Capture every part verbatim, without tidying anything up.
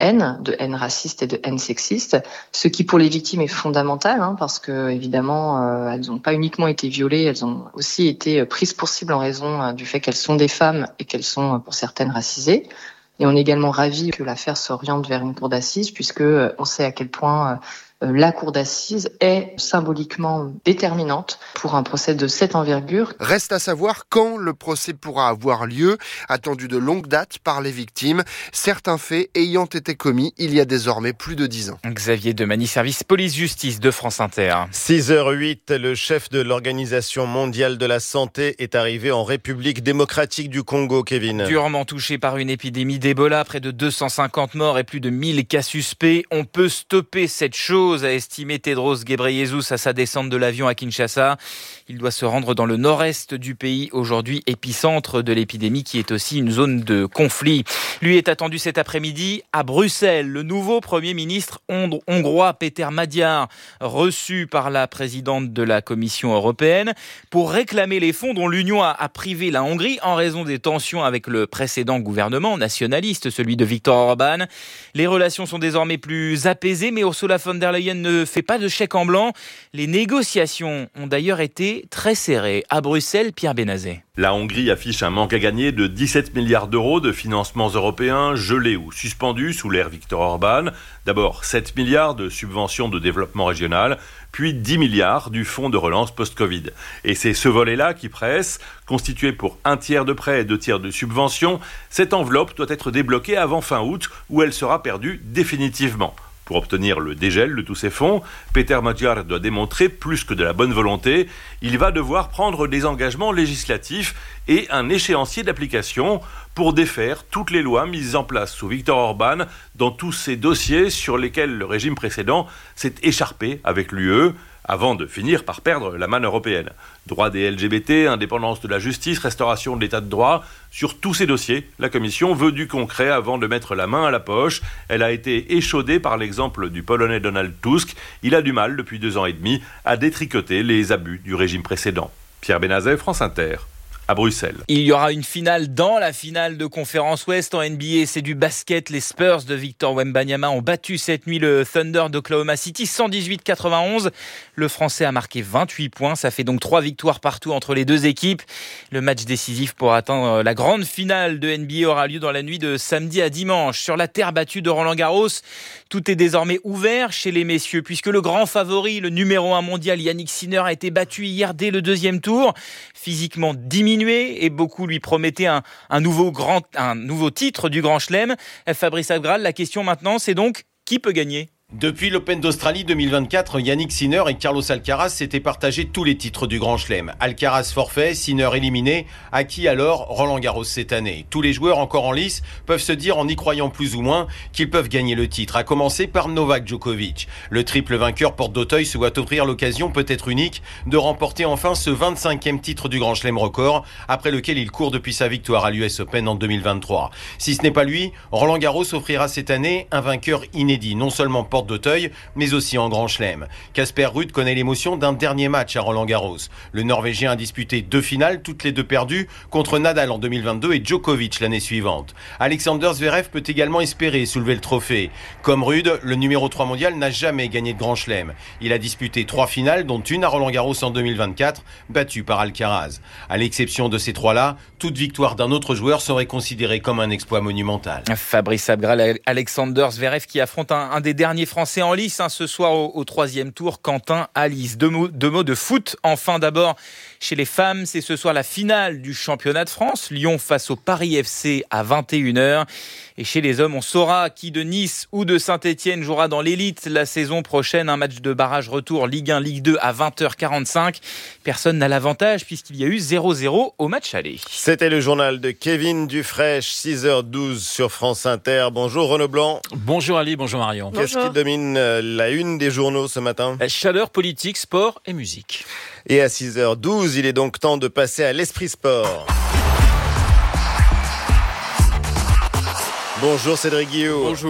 haine, de haine raciste et de haine sexiste, ce qui pour les victimes est fondamental, hein, parce que évidemment euh, elles n'ont pas uniquement été violées, elles ont aussi été prises pour cible en raison euh, du fait qu'elles sont des femmes et qu'elles sont pour certaines racisées. Et on est également ravis que l'affaire s'oriente vers une cour d'assises, puisque euh, on sait à quel point euh, la cour d'assises est symboliquement déterminante pour un procès de cette envergure. Reste à savoir quand le procès pourra avoir lieu, attendu de longue date par les victimes, certains faits ayant été commis il y a désormais plus de dix ans. Xavier Demany, service police-justice de France Inter. six heures huit, le chef de l'Organisation mondiale de la santé est arrivé en République démocratique du Congo, Kevin. Durement touché par une épidémie d'Ebola, près de deux cent cinquante morts et plus de mille cas suspects. On peut stopper cette chose, a estimé Tedros Ghebreyesus à sa descente de l'avion à Kinshasa. Il doit se rendre dans le nord-est du pays, aujourd'hui épicentre de l'épidémie qui est aussi une zone de conflit. Lui est attendu cet après-midi à Bruxelles. Le nouveau Premier ministre hongrois Péter Magyar, reçu par la présidente de la Commission européenne pour réclamer les fonds dont l'Union a, a privé la Hongrie en raison des tensions avec le précédent gouvernement nationaliste, celui de Viktor Orban. Les relations sont désormais plus apaisées, mais Ursula von der Leyen ne fait pas de chèque en blanc. Les négociations ont d'ailleurs été très serrées. À Bruxelles, Pierre Benazet. La Hongrie affiche un manque à gagner de dix-sept milliards d'euros de financements européens gelés ou suspendus sous l'ère Viktor Orban. D'abord sept milliards de subventions de développement régional, puis dix milliards du fonds de relance post-Covid. Et c'est ce volet-là qui presse, constitué pour un tiers de prêts et deux tiers de subventions. Cette enveloppe doit être débloquée avant fin août, où elle sera perdue définitivement. Pour obtenir le dégel de tous ces fonds, Péter Magyar doit démontrer plus que de la bonne volonté. Il va devoir prendre des engagements législatifs et un échéancier d'application pour défaire toutes les lois mises en place sous Viktor Orban dans tous ces dossiers sur lesquels le régime précédent s'est écharpé avec l'U E, avant de finir par perdre la manne européenne. Droits des L G B T, indépendance de la justice, restauration de l'état de droit. Sur tous ces dossiers, la Commission veut du concret avant de mettre la main à la poche. Elle a été échaudée par l'exemple du Polonais Donald Tusk. Il a du mal, depuis deux ans et demi, à détricoter les abus du régime précédent. Pierre Benazet, France Inter. À Bruxelles. Il y aura une finale dans la finale de Conférence Ouest en N B A. C'est du basket. Les Spurs de Victor Wembanyama ont battu cette nuit le Thunder d'Oklahoma City cent dix-huit à quatre-vingt-onze. Le Français a marqué vingt-huit points. Ça fait donc trois victoires partout entre les deux équipes. Le match décisif pour atteindre la grande finale de N B A aura lieu dans la nuit de samedi à dimanche. Sur la terre battue de Roland-Garros, tout est désormais ouvert chez les messieurs puisque le grand favori, le numéro un mondial Yannick Sinner, a été battu hier dès le deuxième tour. Physiquement diminué et beaucoup lui promettaient un, un, nouveau grand, un nouveau titre du Grand Chelem. Fabrice Abgral, la question maintenant, c'est donc qui peut gagner ? Depuis l'Open d'Australie deux mille vingt-quatre, Yannick Sinner et Carlos Alcaraz s'étaient partagés tous les titres du Grand Chelem. Alcaraz forfait, Sinner éliminé. À qui alors Roland Garros cette année ? Tous les joueurs encore en lice peuvent se dire, en y croyant plus ou moins, qu'ils peuvent gagner le titre, à commencer par Novak Djokovic. Le triple vainqueur porte d'Auteuil se voit offrir l'occasion peut-être unique de remporter enfin ce vingt-cinquième titre du Grand Chelem record, après lequel il court depuis sa victoire à l'U S Open en deux mille vingt-trois. Si ce n'est pas lui, Roland Garros offrira cette année un vainqueur inédit, non seulement porte d'Auteuil, mais aussi en Grand Chelem. Casper Ruud connaît l'émotion d'un dernier match à Roland-Garros. Le Norvégien a disputé deux finales, toutes les deux perdues, contre Nadal en deux mille vingt-deux et Djokovic l'année suivante. Alexander Zverev peut également espérer soulever le trophée. Comme Ruud, le numéro trois mondial n'a jamais gagné de Grand Chelem. Il a disputé trois finales, dont une à Roland-Garros en deux mille vingt-quatre, battue par Alcaraz. À l'exception de ces trois-là, toute victoire d'un autre joueur serait considérée comme un exploit monumental. Fabrice Abgral, Alexander Zverev qui affronte un, un des derniers Français en lice hein, ce soir au, au troisième tour, Quentin Alice. Deux mots, deux mots de foot. Enfin d'abord, chez les femmes, c'est ce soir la finale du championnat de France. Lyon face au Paris F C à vingt et une heures. Et chez les hommes, on saura qui de Nice ou de Saint-Etienne jouera dans l'élite la saison prochaine. Un match de barrage retour Ligue un, Ligue deux à vingt heures quarante-cinq. Personne n'a l'avantage puisqu'il y a eu zéro zéro au match aller. C'était le journal de Kevin Dufraîche, six heures douze sur France Inter. Bonjour Renaud Blanc. Bonjour Ali, bonjour Marion. Qu'est-ce bonjour. qui domine la une des journaux ce matin ? Chaleur, politique, sport et musique. Et à six heures douze, il est donc temps de passer à l'Esprit Sport. Bonjour Cédric Guillaume. Bonjour.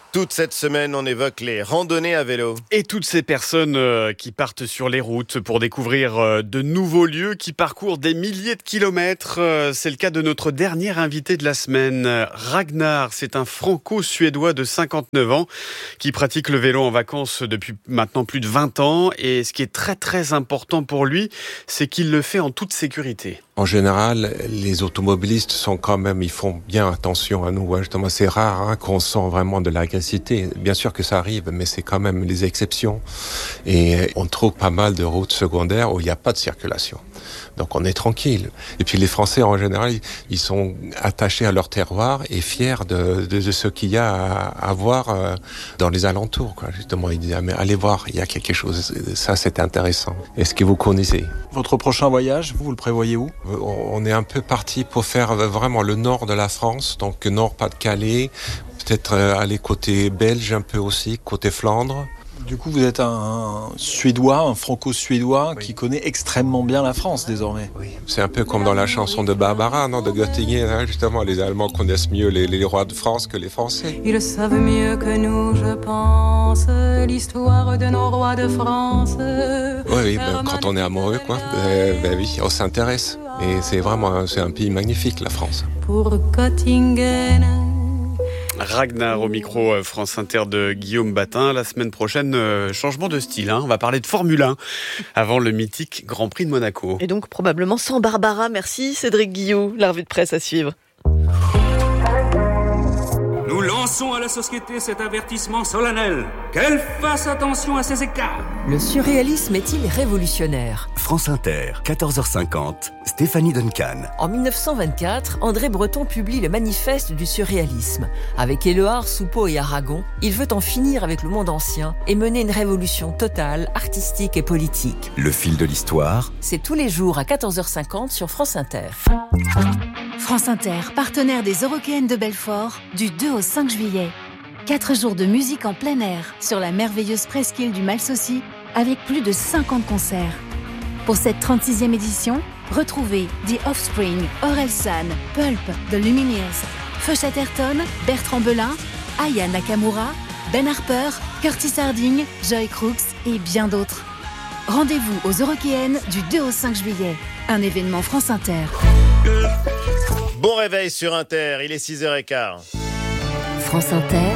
Toute cette semaine, on évoque les randonnées à vélo. Et toutes ces personnes euh, qui partent sur les routes pour découvrir euh, de nouveaux lieux, qui parcourent des milliers de kilomètres. Euh, c'est le cas de notre dernier invité de la semaine, Ragnar. C'est un franco-suédois de cinquante-neuf ans qui pratique le vélo en vacances depuis maintenant plus de vingt ans. Et ce qui est très très important pour lui, c'est qu'il le fait en toute sécurité. En général, les automobilistes sont quand même, ils font bien attention à nous. Justement, c'est rare hein, qu'on sent vraiment de l'agressivité. Bien sûr que ça arrive, mais c'est quand même les exceptions. Et on trouve pas mal de routes secondaires où il n'y a pas de circulation. Donc on est tranquille. Et puis les Français en général, ils sont attachés à leur terroir et fiers de, de, de ce qu'il y a à, à voir euh, dans les alentours. Quoi. Justement, ils disent ah, mais allez voir, il y a quelque chose. Ça, c'est intéressant. Est-ce que vous connaissez ? Votre prochain voyage, vous, vous le prévoyez où ? On est un peu parti pour faire vraiment le nord de la France, donc nord Pas-de-Calais, peut-être aller côté belge un peu aussi, côté Flandre. Du coup, vous êtes un Suédois, un franco-suédois oui. qui connaît extrêmement bien la France désormais. Oui. C'est un peu comme dans la chanson de Barbara, non, de Göttingen, hein, justement. Les Allemands connaissent mieux les, les rois de France que les Français. Ils savent mieux que nous, je pense, l'histoire de nos rois de France. Oui, oui ben, quand on est amoureux, quoi, ben, ben oui, on s'intéresse. Et c'est vraiment c'est un pays magnifique, la France. Pour Göttingen. Ragnar au micro France Inter de Guillaume Batin. La semaine prochaine, euh, changement de style. Hein. On va parler de Formule un avant le mythique Grand Prix de Monaco. Et donc probablement sans Barbara. Merci Cédric Guillou. La revue de presse à suivre. Nous lançons à la société cet avertissement solennel. Qu'elle fasse attention à ces écarts. Le surréalisme est-il révolutionnaire ? France Inter, quatorze heures cinquante, Stéphanie Duncan. En dix-neuf cent vingt-quatre, André Breton publie le manifeste du surréalisme. Avec Éluard, Soupeau et Aragon, il veut en finir avec le monde ancien et mener une révolution totale, artistique et politique. Le fil de l'histoire. C'est tous les jours à quatorze heures cinquante sur France Inter. France Inter, partenaire des Eurockéennes de Belfort, du deux au cinq juillet. Quatre jours de musique en plein air sur la merveilleuse presqu'île du Malsaucy, avec plus de cinquante concerts. Pour cette trente-sixième édition, retrouvez The Offspring, Orelsan, Pulp, The Lumineers, Feu Chatterton, Bertrand Belin, Aya Nakamura, Ben Harper, Curtis Harding, Joy Crooks et bien d'autres. Rendez-vous aux Eurockéennes du deux au cinq juillet. Un événement France Inter. Bon réveil sur Inter, il est six heures quinze. France Inter,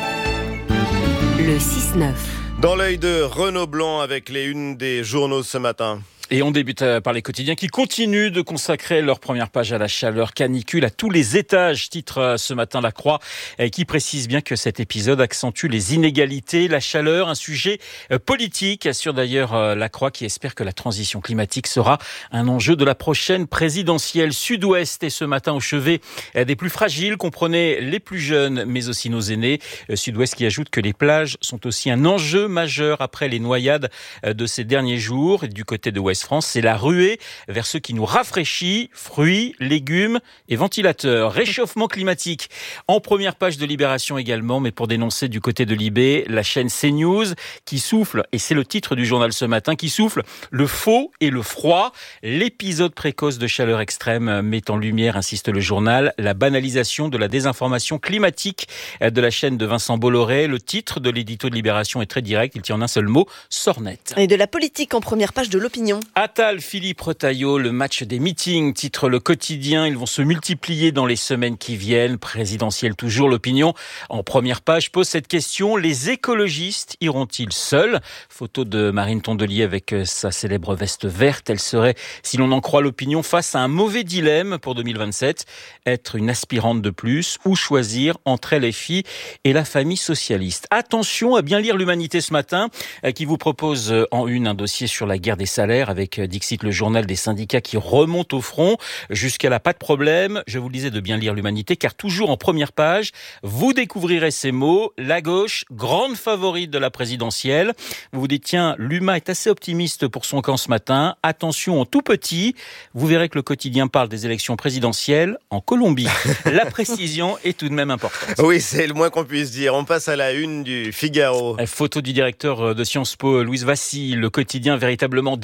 le six neuf. Dans l'œil de Renaud Blanc avec les unes des journaux ce matin. Et on débute par les quotidiens qui continuent de consacrer leur première page à la chaleur canicule à tous les étages. Titre ce matin La Croix qui précise bien que cet épisode accentue les inégalités. La chaleur, un sujet politique, assure d'ailleurs La Croix qui espère que la transition climatique sera un enjeu de la prochaine présidentielle. Sud-Ouest est ce matin au chevet des plus fragiles, comprenez les plus jeunes mais aussi nos aînés. Sud-Ouest qui ajoute que les plages sont aussi un enjeu majeur après les noyades de ces derniers jours. Et du côté de Ouest France, c'est la ruée vers ce qui nous rafraîchit, fruits, légumes et ventilateurs. Réchauffement climatique en première page de Libération également, mais pour dénoncer du côté de Libé, la chaîne CNews qui souffle, et c'est le titre du journal ce matin, qui souffle le faux et le froid. L'épisode précoce de chaleur extrême met en lumière, insiste le journal, la banalisation de la désinformation climatique de la chaîne de Vincent Bolloré. Le titre de l'édito de Libération est très direct, il tient en un seul mot, sornette. Et de la politique en première page de l'Opinion. Attal, Philippe Retailleau, le match des meetings, titre le quotidien. Ils vont se multiplier dans les semaines qui viennent. Présidentielle toujours, l'Opinion en première page pose cette question. Les écologistes iront-ils seuls ? Photo de Marine Tondelier avec sa célèbre veste verte. Elle serait, si l'on en croit l'Opinion, face à un mauvais dilemme pour deux mille vingt-sept. Être une aspirante de plus ou choisir entre L F I et la famille socialiste. Attention à bien lire l'Humanité ce matin, qui vous propose en une un dossier sur la guerre des salaires avec Dixit, le journal des syndicats qui remonte au front. Jusqu'à là, pas de problème. Je vous le disais de bien lire l'Humanité, car toujours en première page, vous découvrirez ces mots. La gauche, grande favorite de la présidentielle. Vous vous dites, tiens, l'Huma est assez optimiste pour son camp ce matin. Attention en tout petit. Vous verrez que le quotidien parle des élections présidentielles en Colombie. La précision est tout de même importante. Oui, c'est le moins qu'on puisse dire. On passe à la une du Figaro. Photo du directeur de Sciences Po, Louise Vassy. Le quotidien véritablement derrière lui.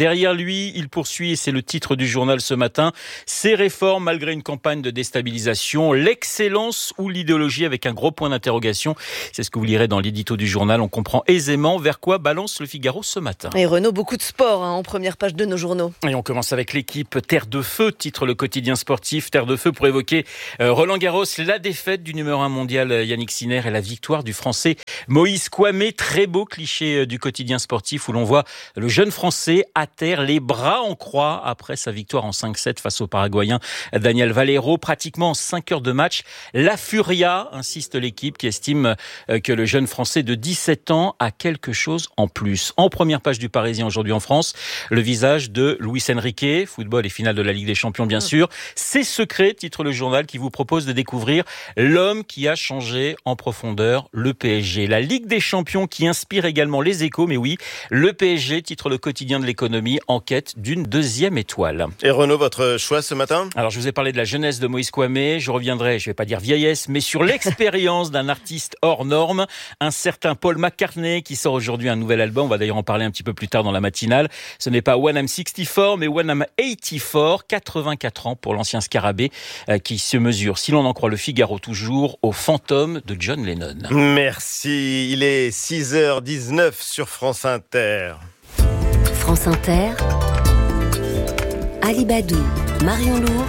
lui, il poursuit, et c'est le titre du journal ce matin, ses réformes malgré une campagne de déstabilisation, l'excellence ou l'idéologie avec un gros point d'interrogation. C'est ce que vous lirez dans l'édito du journal. On comprend aisément vers quoi balance le Figaro ce matin. Et Renaud, beaucoup de sport hein, en première page de nos journaux. Et on commence avec l'équipe Terre de Feu, titre le quotidien sportif Terre de Feu pour évoquer euh, Roland Garros, la défaite du numéro un mondial Yannick Sinner et la victoire du Français Moïse Kouamé. Très beau cliché euh, du quotidien sportif où l'on voit le jeune Français à terre, les bras en croix après sa victoire en cinq sept face au Paraguayen Daniel Valero. Pratiquement en cinq heures de match, la Furia, insiste l'équipe qui estime euh, que le jeune Français de dix-sept ans a quelque chose en plus. En première page du Parisien aujourd'hui en France, le visage de Luis Enrique, football et finale de la Ligue des Champions bien sûr. Ses secrets, titre le journal qui vous propose de découvrir l'homme qui a changé en profondeur le P S G. La Ligue des Champions qui inspire également les Échos, mais oui, le P S G, titre le quotidien de l'économie, en quête d'une deuxième étoile. Et Renaud, votre choix ce matin ? Alors je vous ai parlé de la jeunesse de Moïse Kouamé, je reviendrai, je ne vais pas dire vieillesse, mais sur l'expérience d'un artiste hors norme, un certain Paul McCartney qui sort aujourd'hui un nouvel album, on va d'ailleurs en parler un petit peu plus tard dans la matinale. Ce n'est pas When I'm sixty-four, mais When I'm eighty-four, quatre-vingt-quatre ans pour l'ancien Scarabée, euh, qui se mesure, si l'on en croit le Figaro toujours, au fantôme de John Lennon. Merci, il est six heures dix-neuf sur France Inter. France Inter, Ali Badou, Marion Lourd,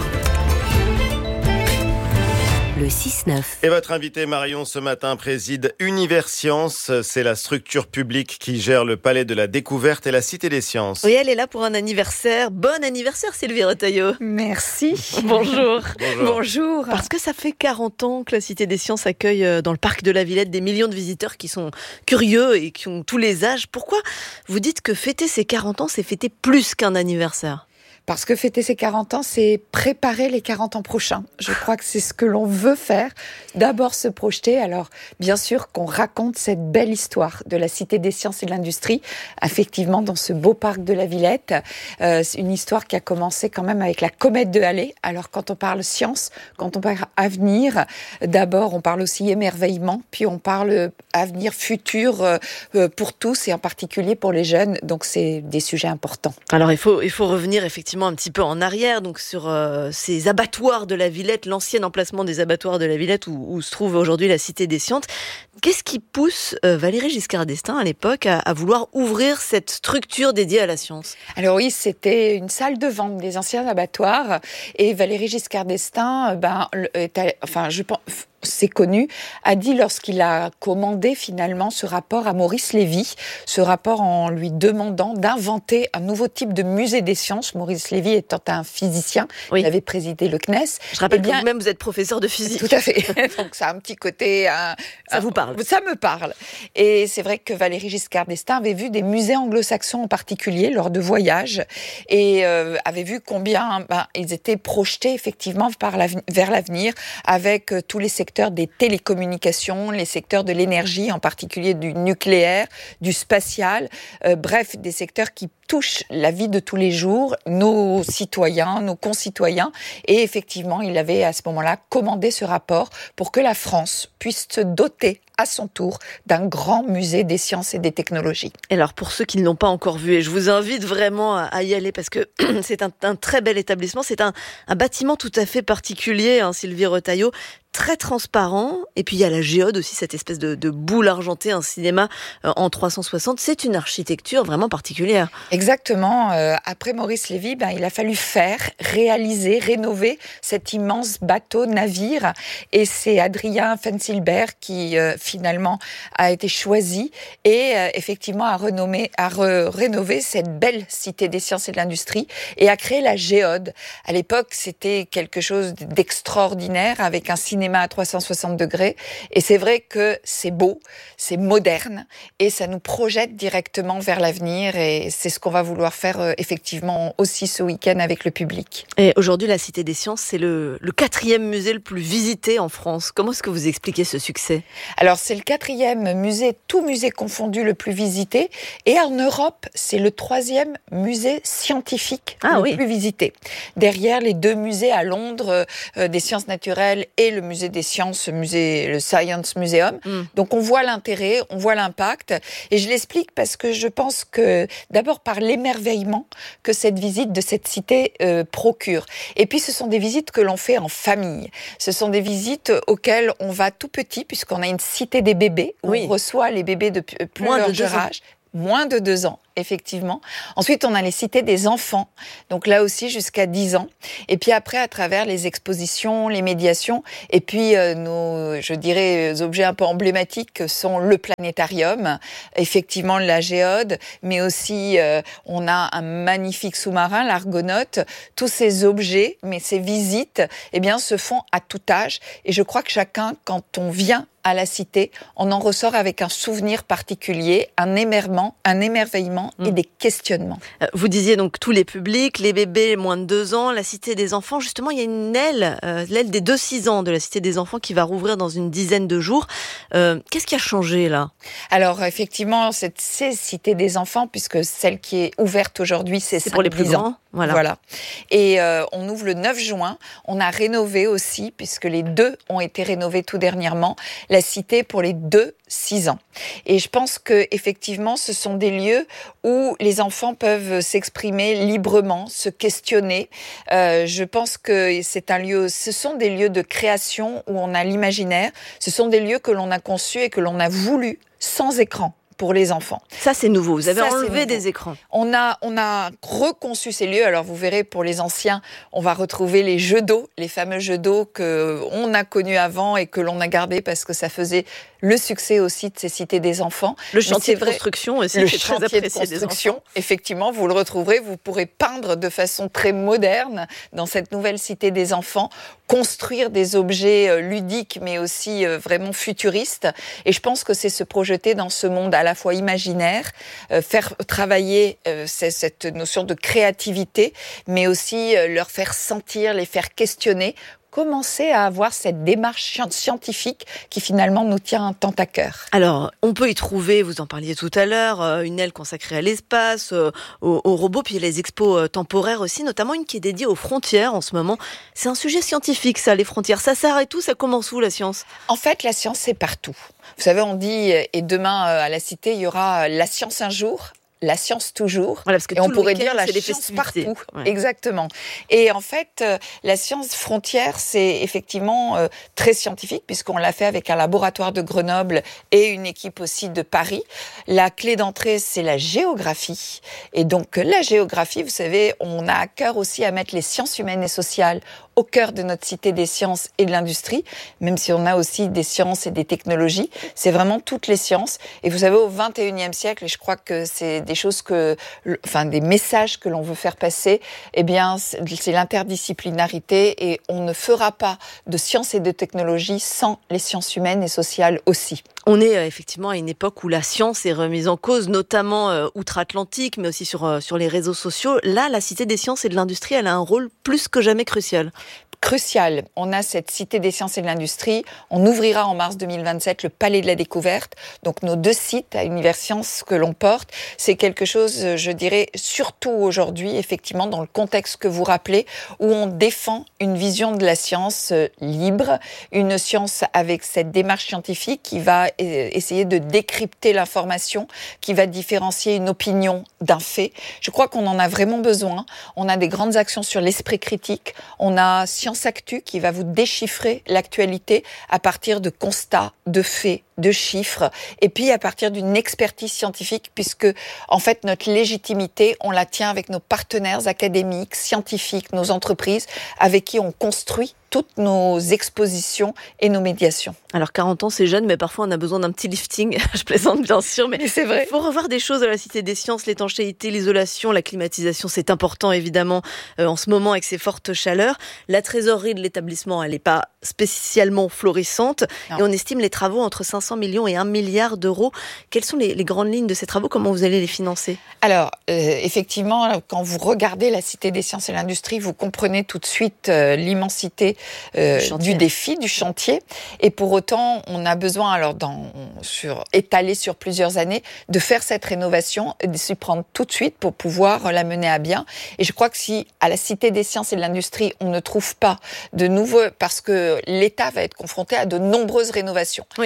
le six neuf. Et votre invité Marion ce matin préside Universcience. C'est la structure publique qui gère le Palais de la Découverte et la Cité des Sciences. Oui, elle est là pour un anniversaire. Bon anniversaire Sylvie Retailleau. Merci. Bonjour. Bonjour. Bonjour. Parce que ça fait quarante ans que la Cité des Sciences accueille dans le parc de la Villette des millions de visiteurs qui sont curieux et qui ont tous les âges. Pourquoi vous dites que fêter ses quarante ans, c'est fêter plus qu'un anniversaire ? Parce que fêter ses quarante ans, c'est préparer les quarante ans prochains. Je crois que c'est ce que l'on veut faire. D'abord se projeter. Alors, bien sûr qu'on raconte cette belle histoire de la Cité des Sciences et de l'Industrie, effectivement, dans ce beau parc de la Villette. Euh, c'est une histoire qui a commencé quand même avec la comète de Halley. Alors, quand on parle science, quand on parle avenir, d'abord, on parle aussi émerveillement, puis on parle avenir futur euh, pour tous et en particulier pour les jeunes. Donc, c'est des sujets importants. Alors, il faut, il faut revenir effectivement un petit peu en arrière, donc sur euh, ces abattoirs de la Villette, l'ancien emplacement des abattoirs de la Villette où, où se trouve aujourd'hui la Cité des Sciences. Qu'est-ce qui pousse euh, Valéry Giscard d'Estaing à l'époque à, à vouloir ouvrir cette structure dédiée à la science ? Alors oui, c'était une salle de vente des anciens abattoirs et Valéry Giscard d'Estaing, ben, était, enfin, je pense... c'est connu, a dit lorsqu'il a commandé finalement ce rapport à Maurice Lévy, ce rapport en lui demandant d'inventer un nouveau type de musée des sciences. Maurice Lévy étant un physicien, oui. Il avait présidé le C N E S. Je rappelle eh bien, que vous-même vous êtes professeur de physique. Tout à fait. Donc ça a un petit côté... Un, ça un, vous parle. Ça me parle. Et c'est vrai que Valéry Giscard d'Estaing avait vu des musées anglo-saxons en particulier lors de voyages et euh, avait vu combien ben, ils étaient projetés effectivement par l'avenir, vers l'avenir avec euh, tous les secteurs des télécommunications, les secteurs de l'énergie, en particulier du nucléaire, du spatial, euh, bref, des secteurs qui touchent la vie de tous les jours, nos citoyens, nos concitoyens. Et effectivement, il avait à ce moment-là commandé ce rapport pour que la France puisse se doter à son tour d'un grand musée des sciences et des technologies. Et alors, pour ceux qui ne l'ont pas encore vu, et je vous invite vraiment à y aller parce que c'est un, un très bel établissement, c'est un, un bâtiment tout à fait particulier, hein, Sylvie Retailleau, très transparent, et puis il y a la géode aussi, cette espèce de, de boule argentée, un cinéma euh, en trois cent soixante, c'est une architecture vraiment particulière. Exactement, euh, après Maurice Lévy, ben, il a fallu faire, réaliser, rénover cet immense bateau navire, et c'est Adrien Fensilbert qui euh, finalement a été choisi, et euh, effectivement a, renommé, a re- rénové cette belle Cité des Sciences et de l'Industrie, et a créé la géode. À l'époque, c'était quelque chose d'extraordinaire, avec un cinéma à trois cent soixante degrés, et c'est vrai que c'est beau, c'est moderne, et ça nous projette directement vers l'avenir, et c'est ce qu'on va vouloir faire euh, effectivement aussi ce week-end avec le public. Et aujourd'hui, la Cité des Sciences, c'est le, le quatrième musée le plus visité en France. Comment est-ce que vous expliquez ce succès ? Alors, c'est le quatrième musée, tout musée confondu, le plus visité, et en Europe, c'est le troisième musée scientifique ah, le oui. plus visité. Derrière les deux musées à Londres, euh, des sciences naturelles et le musée des sciences, musée, le Science Museum. Mm. Donc on voit l'intérêt, on voit l'impact. Et je l'explique parce que je pense que, d'abord par par l'émerveillement que cette visite de cette cité euh, procure. Et puis ce sont des visites que l'on fait en famille. Ce sont des visites auxquelles on va tout petit, puisqu'on a une cité des bébés, où oui. on reçoit les bébés de plus Moins leur de deux âge. ans. Moins de deux ans, effectivement. Ensuite, on a les cités des enfants, donc là aussi jusqu'à dix ans. Et puis après, à travers les expositions, les médiations, et puis euh, nos, je dirais, objets un peu emblématiques sont le planétarium, effectivement la géode, mais aussi euh, on a un magnifique sous-marin, l'Argonaute. Tous ces objets, mais ces visites, eh bien, se font à tout âge. Et je crois que chacun, quand on vient à la cité, on en ressort avec un souvenir particulier, un émerveillement, un émerveillement mmh. et des questionnements. Vous disiez donc tous les publics, les bébés moins de deux ans, la cité des enfants. Justement, il y a une aile, euh, l'aile des deux six ans de la cité des enfants qui va rouvrir dans une dizaine de jours. Euh, qu'est-ce qui a changé là ? Alors effectivement, cette c'est cité des enfants, puisque celle qui est ouverte aujourd'hui, c'est, c'est pour les plus grands. Voilà. voilà. Et euh, on ouvre le neuf juin. On a rénové aussi, puisque les deux ont été rénovés tout dernièrement, la cité pour les deux six ans. Et je pense que effectivement, ce sont des lieux où les enfants peuvent s'exprimer librement, se questionner. Euh, je pense que c'est un lieu, ce sont des lieux de création où on a l'imaginaire. Ce sont des lieux que l'on a conçus et que l'on a voulu sans écran pour les enfants. Ça, c'est nouveau. Vous avez Ça, enlevé des écrans. On a, on a reconçu ces lieux. Alors, vous verrez, pour les anciens, on va retrouver les jeux d'eau, les fameux jeux d'eau qu'on a connus avant et que l'on a gardés parce que ça faisait le succès aussi de ces cités des enfants. Le chantier de construction aussi, le c'est très chantier de apprécié construction, des enfants. Effectivement, vous le retrouverez. Vous pourrez peindre de façon très moderne dans cette nouvelle cité des enfants, construire des objets ludiques, mais aussi vraiment futuristes. Et je pense que c'est se projeter dans ce monde à la fois imaginaire, euh, faire travailler euh, cette notion de créativité, mais aussi euh, leur faire sentir, les faire questionner, commencer à avoir cette démarche scientifique qui finalement nous tient tant à cœur. Alors, on peut y trouver, vous en parliez tout à l'heure, une aile consacrée à l'espace, aux, aux robots, puis les expos temporaires aussi, notamment une qui est dédiée aux frontières en ce moment. C'est un sujet scientifique, ça, les frontières. Ça s'arrête où ? Ça commence où, la science ? En fait, la science, c'est partout. Vous savez, on dit, et demain, à la Cité, il y aura la science un jour, la science toujours, voilà, parce que et on pourrait dire la c'est science partout. Ouais. Exactement. Et en fait, euh, la science frontière, c'est effectivement euh, très scientifique, puisqu'on l'a fait avec un laboratoire de Grenoble et une équipe aussi de Paris. La clé d'entrée, c'est la géographie. Et donc, la géographie, vous savez, on a à cœur aussi à mettre les sciences humaines et sociales au cœur de notre cité des sciences et de l'industrie, même si on a aussi des sciences et des technologies. C'est vraiment toutes les sciences. Et vous savez, au vingt et unième siècle, et je crois que c'est des choses que, enfin, des messages que l'on veut faire passer, eh bien, c'est l'interdisciplinarité, et on ne fera pas de sciences et de technologies sans les sciences humaines et sociales aussi. On est euh, effectivement à une époque où la science est remise en cause, notamment euh, outre-Atlantique, mais aussi sur, euh, sur les réseaux sociaux. Là, la Cité des sciences et de l'industrie, elle a un rôle plus que jamais crucial. Crucial. On a cette Cité des sciences et de l'industrie. On ouvrira en mars deux mille vingt-sept le Palais de la Découverte. Donc nos deux sites à Univers Sciences que l'on porte, c'est quelque chose, je dirais, surtout aujourd'hui, effectivement, dans le contexte que vous rappelez, où on défend une vision de la science libre, une science avec cette démarche scientifique qui va essayer de décrypter l'information, qui va différencier une opinion d'un fait. Je crois qu'on en a vraiment besoin. On a des grandes actions sur l'esprit critique. On a Science Actu qui va vous déchiffrer l'actualité à partir de constats, de faits, de chiffres, et puis à partir d'une expertise scientifique, puisque en fait notre légitimité, on la tient avec nos partenaires académiques, scientifiques, nos entreprises, avec qui on construit toutes nos expositions et nos médiations. Alors quarante ans, c'est jeune, mais parfois on a besoin d'un petit lifting. Je plaisante bien sûr, mais, mais c'est vrai. Il faut revoir des choses à la Cité des Sciences, l'étanchéité, l'isolation, la climatisation, c'est important évidemment euh, en ce moment avec ces fortes chaleurs. La trésorerie de l'établissement, elle n'est pas spécialement florissante, non. Et on estime les travaux entre cinq cents millions et un milliard d'euros. Quelles sont les, les grandes lignes de ces travaux ? Comment vous allez les financer ? Alors, euh, effectivement, quand vous regardez la Cité des Sciences et de l'Industrie, vous comprenez tout de suite euh, l'immensité euh, du défi, du chantier. Et pour autant, on a besoin, alors dans, sur, étalé sur plusieurs années, de faire cette rénovation et de s'y prendre tout de suite pour pouvoir la mener à bien. Et je crois que si, à la Cité des Sciences et de l'Industrie, on ne trouve pas de nouveaux... Parce que l'État va être confronté à de nombreuses rénovations. Oui. Et quel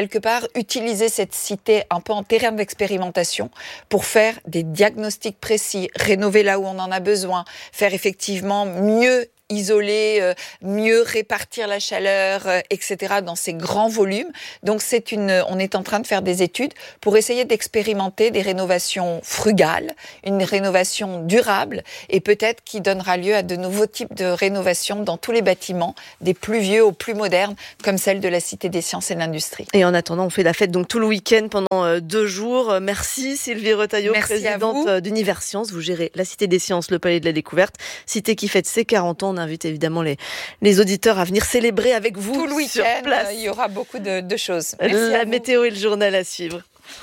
quelque part utiliser cette cité un peu en terrain d'expérimentation pour faire des diagnostics précis, rénover là où on en a besoin, faire effectivement mieux isoler, euh, mieux répartir la chaleur, euh, et cetera dans ces grands volumes. Donc c'est une, on est en train de faire des études pour essayer d'expérimenter des rénovations frugales, une rénovation durable et peut-être qui donnera lieu à de nouveaux types de rénovations dans tous les bâtiments, des plus vieux aux plus modernes, comme celle de la Cité des Sciences et de l'Industrie. Et en attendant, on fait la fête donc tout le week-end pendant euh, deux jours. Merci Sylvie Retailleau, Merci présidente d'Univers Sciences. Vous gérez la Cité des Sciences, le Palais de la Découverte, cité qui fête ses quarante ans. On invite évidemment les, les auditeurs à venir célébrer avec vous tout le sur week-end. place. Il y aura beaucoup de, de choses. Merci la météo et le journal à suivre.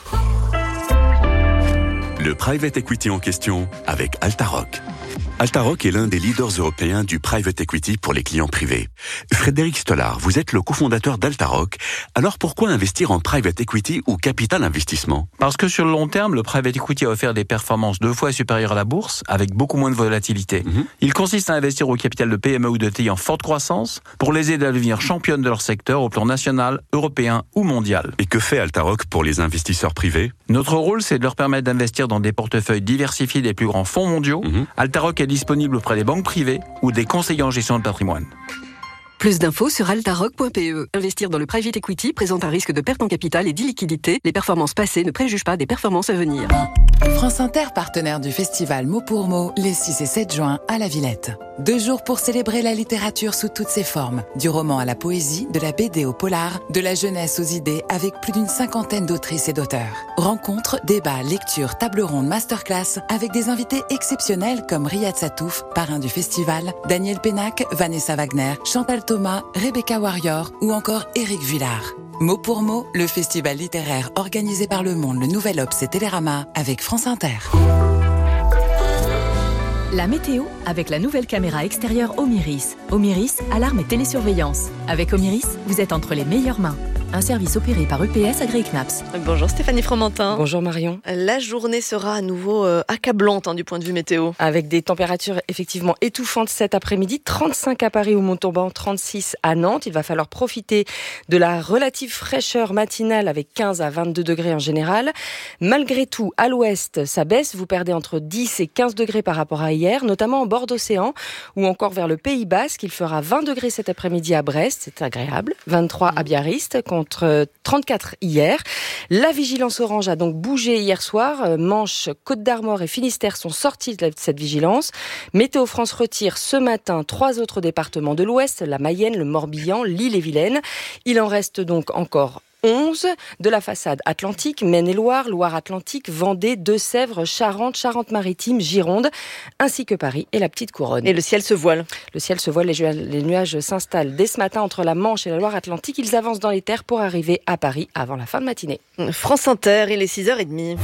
Le private equity en question avec Altaroc. Altaroc est l'un des leaders européens du private equity pour les clients privés. Frédéric Stollard, vous êtes le cofondateur d'Altaroc. Alors pourquoi investir en private equity ou capital investissement ? Parce que sur le long terme, le private equity a offert des performances deux fois supérieures à la bourse, avec beaucoup moins de volatilité. Mmh. Il consiste à investir au capital de P M E ou de T I en forte croissance pour les aider à devenir championnes de leur secteur au plan national, européen ou mondial. Et que fait Altaroc pour les investisseurs privés ? Notre rôle, c'est de leur permettre d'investir dans des portefeuilles diversifiés des plus grands fonds mondiaux. Mmh. Altaroc est disponible auprès des banques privées ou des conseillers en gestion de patrimoine. Plus d'infos sur altaroc point p e. Investir dans le private equity présente un risque de perte en capital et d'illiquidité. Les performances passées ne préjugent pas des performances à venir. France Inter, partenaire du festival Mots pour Mots, les six et sept juin à la Villette. Deux jours pour célébrer la littérature sous toutes ses formes. Du roman à la poésie, de la B D au polar, de la jeunesse aux idées, avec plus d'une cinquantaine d'autrices et d'auteurs. Rencontres, débats, lectures, tables rondes, masterclass, avec des invités exceptionnels comme Riyad Satouf, parrain du festival, Daniel Pénac, Vanessa Wagner, Chantal Thomas, Rebecca Warrior ou encore Éric Vuillard. Mot pour mot, le festival littéraire organisé par Le Monde, Le Nouvel Obs et Télérama avec France Inter. La météo avec la nouvelle caméra extérieure Omiris. Omiris, alarme et télésurveillance. Avec Omiris, vous êtes entre les meilleures mains. Un service opéré par U P S agréé C N A P S. Bonjour Stéphanie Fromentin. Bonjour Marion. La journée sera à nouveau euh, accablante hein, du point de vue météo. Avec des températures effectivement étouffantes cet après-midi. trente-cinq à Paris ou Montauban, trente-six à Nantes. Il va falloir profiter de la relative fraîcheur matinale avec quinze à vingt-deux degrés en général. Malgré tout, à l'ouest, ça baisse. Vous perdez entre dix et quinze degrés par rapport à hier, notamment en bord d'océan ou encore vers le Pays Basque. Il fera vingt degrés cet après-midi à Brest, c'est agréable. vingt-trois à Biarritz, contre trente-quatre hier. La vigilance orange a donc bougé hier soir. Manche, Côte d'Armor et Finistère sont sortis de cette vigilance. Météo France retire ce matin trois autres départements de l'Ouest, la Mayenne, le Morbihan, l'Ille-et-Vilaine. Il en reste donc encore onze de la façade atlantique, Maine-et-Loire, Loire-Atlantique, Vendée, Deux-Sèvres, Charente, Charente-Maritime, Gironde, ainsi que Paris et la Petite Couronne. Et le ciel se voile. Le ciel se voile, les nuages s'installent dès ce matin entre la Manche et la Loire-Atlantique. Ils avancent dans les terres pour arriver à Paris avant la fin de matinée. France Inter, il est six heures trente.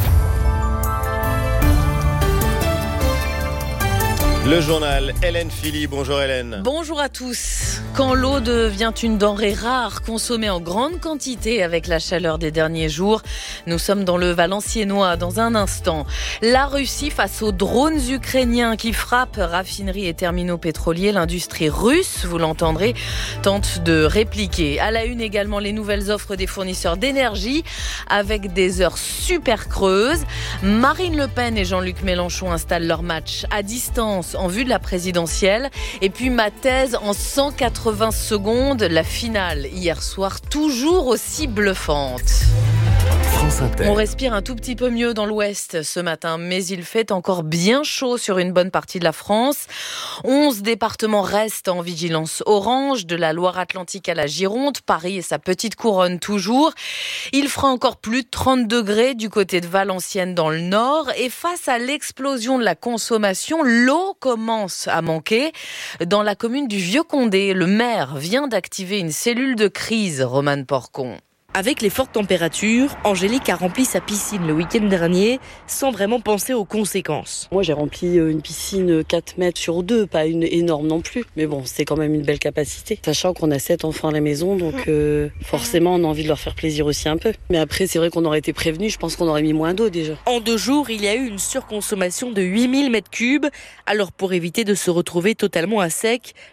Le journal, Hélène Philly. Bonjour Hélène. Bonjour à tous. Quand l'eau devient une denrée rare, consommée en grande quantité avec la chaleur des derniers jours, nous sommes dans le Valenciennois dans un instant. La Russie face aux drones ukrainiens qui frappent raffineries et terminaux pétroliers. L'industrie russe, vous l'entendrez, tente de répliquer. À la une également les nouvelles offres des fournisseurs d'énergie avec des heures super creuses. Marine Le Pen et Jean-Luc Mélenchon installent leur match à distance en vue de la présidentielle. Et puis ma thèse en cent quatre-vingts secondes, la finale hier soir toujours aussi bluffante. On respire un tout petit peu mieux dans l'ouest ce matin, mais il fait encore bien chaud sur une bonne partie de la France. onze départements restent en vigilance orange, de la Loire-Atlantique à la Gironde, Paris et sa petite couronne toujours. Il fera encore plus de trente degrés du côté de Valenciennes dans le nord. Et face à l'explosion de la consommation, l'eau commence à manquer. Dans la commune du Vieux-Condé, le maire vient d'activer une cellule de crise, Romane Porcon. Avec les fortes températures, Angélique a rempli sa piscine le week-end dernier sans vraiment penser aux conséquences. Moi j'ai rempli une piscine quatre mètres sur deux, pas une énorme non plus. Mais bon, c'est quand même une belle capacité. Sachant qu'on a sept enfants à la maison, donc euh, forcément on a envie de leur faire plaisir aussi un peu. Mais après c'est vrai qu'on aurait été prévenus, je pense qu'on aurait mis moins d'eau déjà. En deux jours, il y a eu une surconsommation de huit mille mètres cubes. Alors pour éviter de se retrouver totalement à sec,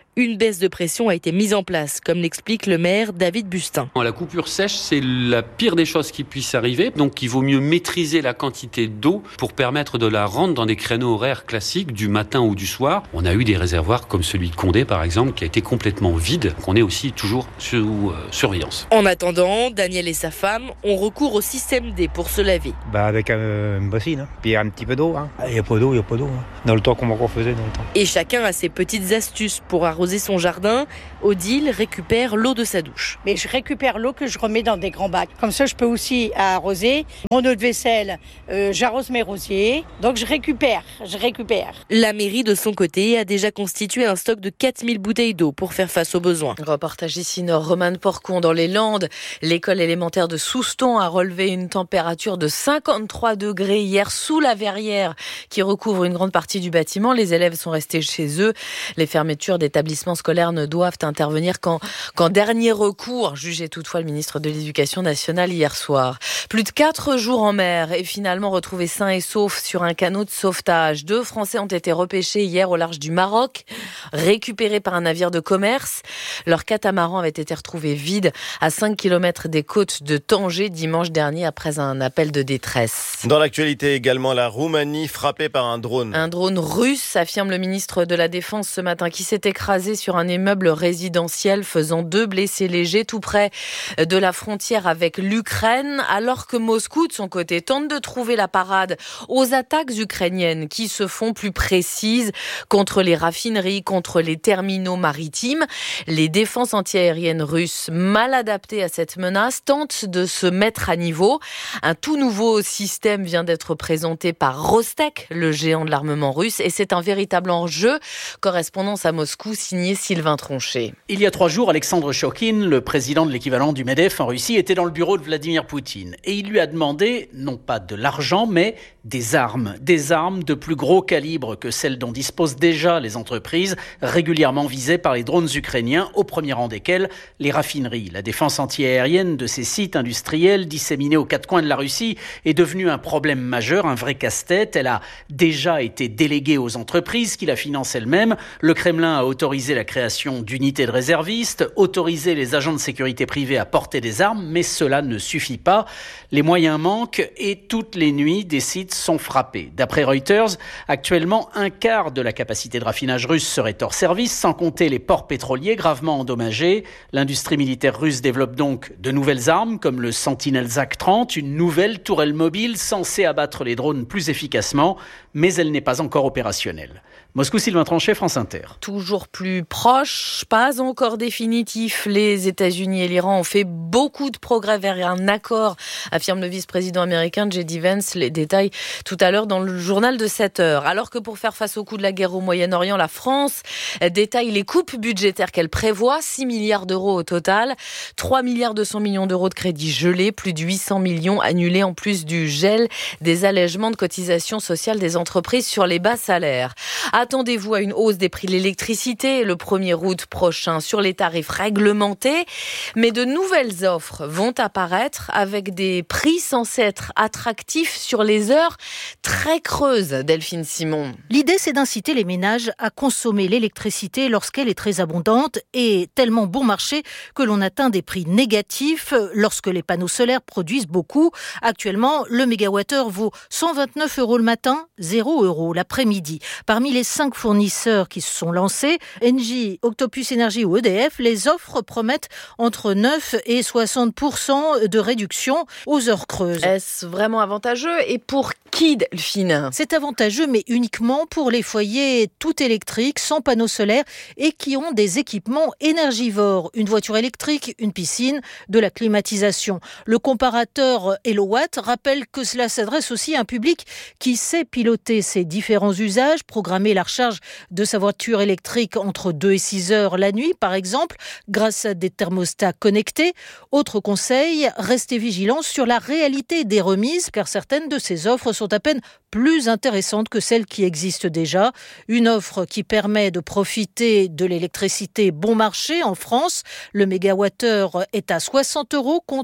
Une baisse de pression a été mise en place, comme l'explique le maire David Bustin. La coupure sèche, c'est la pire des choses qui puisse arriver. Donc il vaut mieux maîtriser la quantité d'eau pour permettre de la rendre dans des créneaux horaires classiques du matin ou du soir. On a eu des réservoirs comme celui de Condé par exemple qui a été complètement vide. On est aussi toujours sous euh, surveillance. En attendant, Daniel et sa femme ont recours au système D pour se laver. Bah avec euh, une bassine, hein. Puis un petit peu d'eau. Hein. Il n'y a pas d'eau, il n'y a pas d'eau. Hein. Dans le temps qu'on m'en faisait dans le temps. Et chacun a ses petites astuces pour arroser son jardin. Odile récupère l'eau de sa douche. Mais je récupère l'eau que je remets dans des grands bacs. Comme ça, je peux aussi arroser mon eau de vaisselle. Euh, j'arrose mes rosiers. Donc je récupère, je récupère. La mairie, de son côté, a déjà constitué un stock de quatre mille bouteilles d'eau pour faire face aux besoins. Reportage ici Nord, Romane Porcon dans les Landes. L'école élémentaire de Souston a relevé une température de cinquante-trois degrés hier sous la verrière qui recouvre une grande partie du bâtiment. Les élèves sont restés chez eux. Les fermetures d'établissements scolaires ne doivent intervenir qu'en, qu'en dernier recours, jugeait toutefois le ministre de l'Éducation nationale hier soir. Plus de quatre jours en mer et finalement retrouvés sains et saufs sur un canot de sauvetage. Deux Français ont été repêchés hier au large du Maroc, récupérés par un navire de commerce. Leur catamaran avait été retrouvé vide à cinq kilomètres des côtes de Tanger dimanche dernier après un appel de détresse. Dans l'actualité également, la Roumanie frappée par un drone. Un drone russe, affirme le ministre de la Défense ce matin, qui s'est écrasé sur un immeuble résidentiel faisant deux blessés légers tout près de la frontière avec l'Ukraine, alors que Moscou, de son côté, tente de trouver la parade aux attaques ukrainiennes qui se font plus précises contre les raffineries, contre les terminaux maritimes. Les défenses antiaériennes russes, mal adaptées à cette menace, tentent de se mettre à niveau. Un tout nouveau système vient d'être présenté par Rostec, le géant de l'armement russe, et c'est un véritable enjeu. Correspondance à Moscou, signé Sylvain Tronchet. Il y a trois jours, Alexandre Shokin, le président de l'équivalent du MEDEF en Russie, était dans le bureau de Vladimir Poutine. Et il lui a demandé, non pas de l'argent, mais des armes. Des armes de plus gros calibre que celles dont disposent déjà les entreprises, régulièrement visées par les drones ukrainiens, au premier rang desquels les raffineries. La défense antiaérienne de ces sites industriels disséminés aux quatre coins de la Russie est devenue un problème majeur, un vrai casse-tête. Elle a déjà été déléguée aux entreprises qui la financent elles-mêmes. Le Kremlin a autorisé la création d'unités de réservistes, autorisé les agents de sécurité privés à porter des armes, mais cela ne suffit pas. Les moyens manquent et toutes les nuits, des sites sont frappés. D'après Reuters, actuellement, un quart de la capacité de raffinage russe serait hors service, sans compter les ports pétroliers gravement endommagés. L'industrie militaire russe développe donc de nouvelles armes, comme le Sentinel-Zak trente, une nouvelle tourelle mobile censée abattre les drones plus efficacement, mais elle n'est pas encore opérationnelle. Moscou, Sylvain Tronchet, France Inter. Toujours plus proche, pas encore définitif. Les États-Unis et l'Iran ont fait beaucoup de progrès vers un accord, affirme le vice-président américain J D Vance. Les détails tout à l'heure dans le journal de sept heures. Alors que pour faire face au coût de la guerre au Moyen-Orient, la France détaille les coupes budgétaires qu'elle prévoit, six milliards d'euros au total, trois milliards deux cents millions d'euros de crédits gelés, plus de huit cents millions annulés en plus du gel des allègements de cotisations sociales des entreprises sur les bas salaires. Attendez-vous à une hausse des prix de l'électricité le premier août prochain sur les tarifs réglementés, mais de nouvelles offres vont apparaître avec des prix censés être attractifs sur les heures très creuses. Delphine Simon. L'idée, c'est d'inciter les ménages à consommer l'électricité lorsqu'elle est très abondante et tellement bon marché que l'on atteint des prix négatifs lorsque les panneaux solaires produisent beaucoup. Actuellement, le mégawattheure vaut cent vingt-neuf euros le matin, zéro euros l'après-midi. Parmi les cinq fournisseurs qui se sont lancés, Engie, Octopus Énergie ou E D F, les offres promettent entre neuf et soixante pour cent de réduction aux heures creuses. Est-ce vraiment avantageux et pour qui, Delphine ? C'est avantageux, mais uniquement pour les foyers tout électriques, sans panneaux solaires et qui ont des équipements énergivores. Une voiture électrique, une piscine, de la climatisation. Le comparateur Hellowatt rappelle que cela s'adresse aussi à un public qui sait piloter ses différents usages, programmer la recharge de sa voiture électrique entre deux et six heures la nuit, par exemple, grâce à des thermostats connectés. Autre conseil, restez vigilants sur la réalité des remises, car certaines de ces offres sont à peine plus intéressantes que celles qui existent déjà. Une offre qui permet de profiter de l'électricité bon marché en France. Le mégawattheure est à soixante euros contre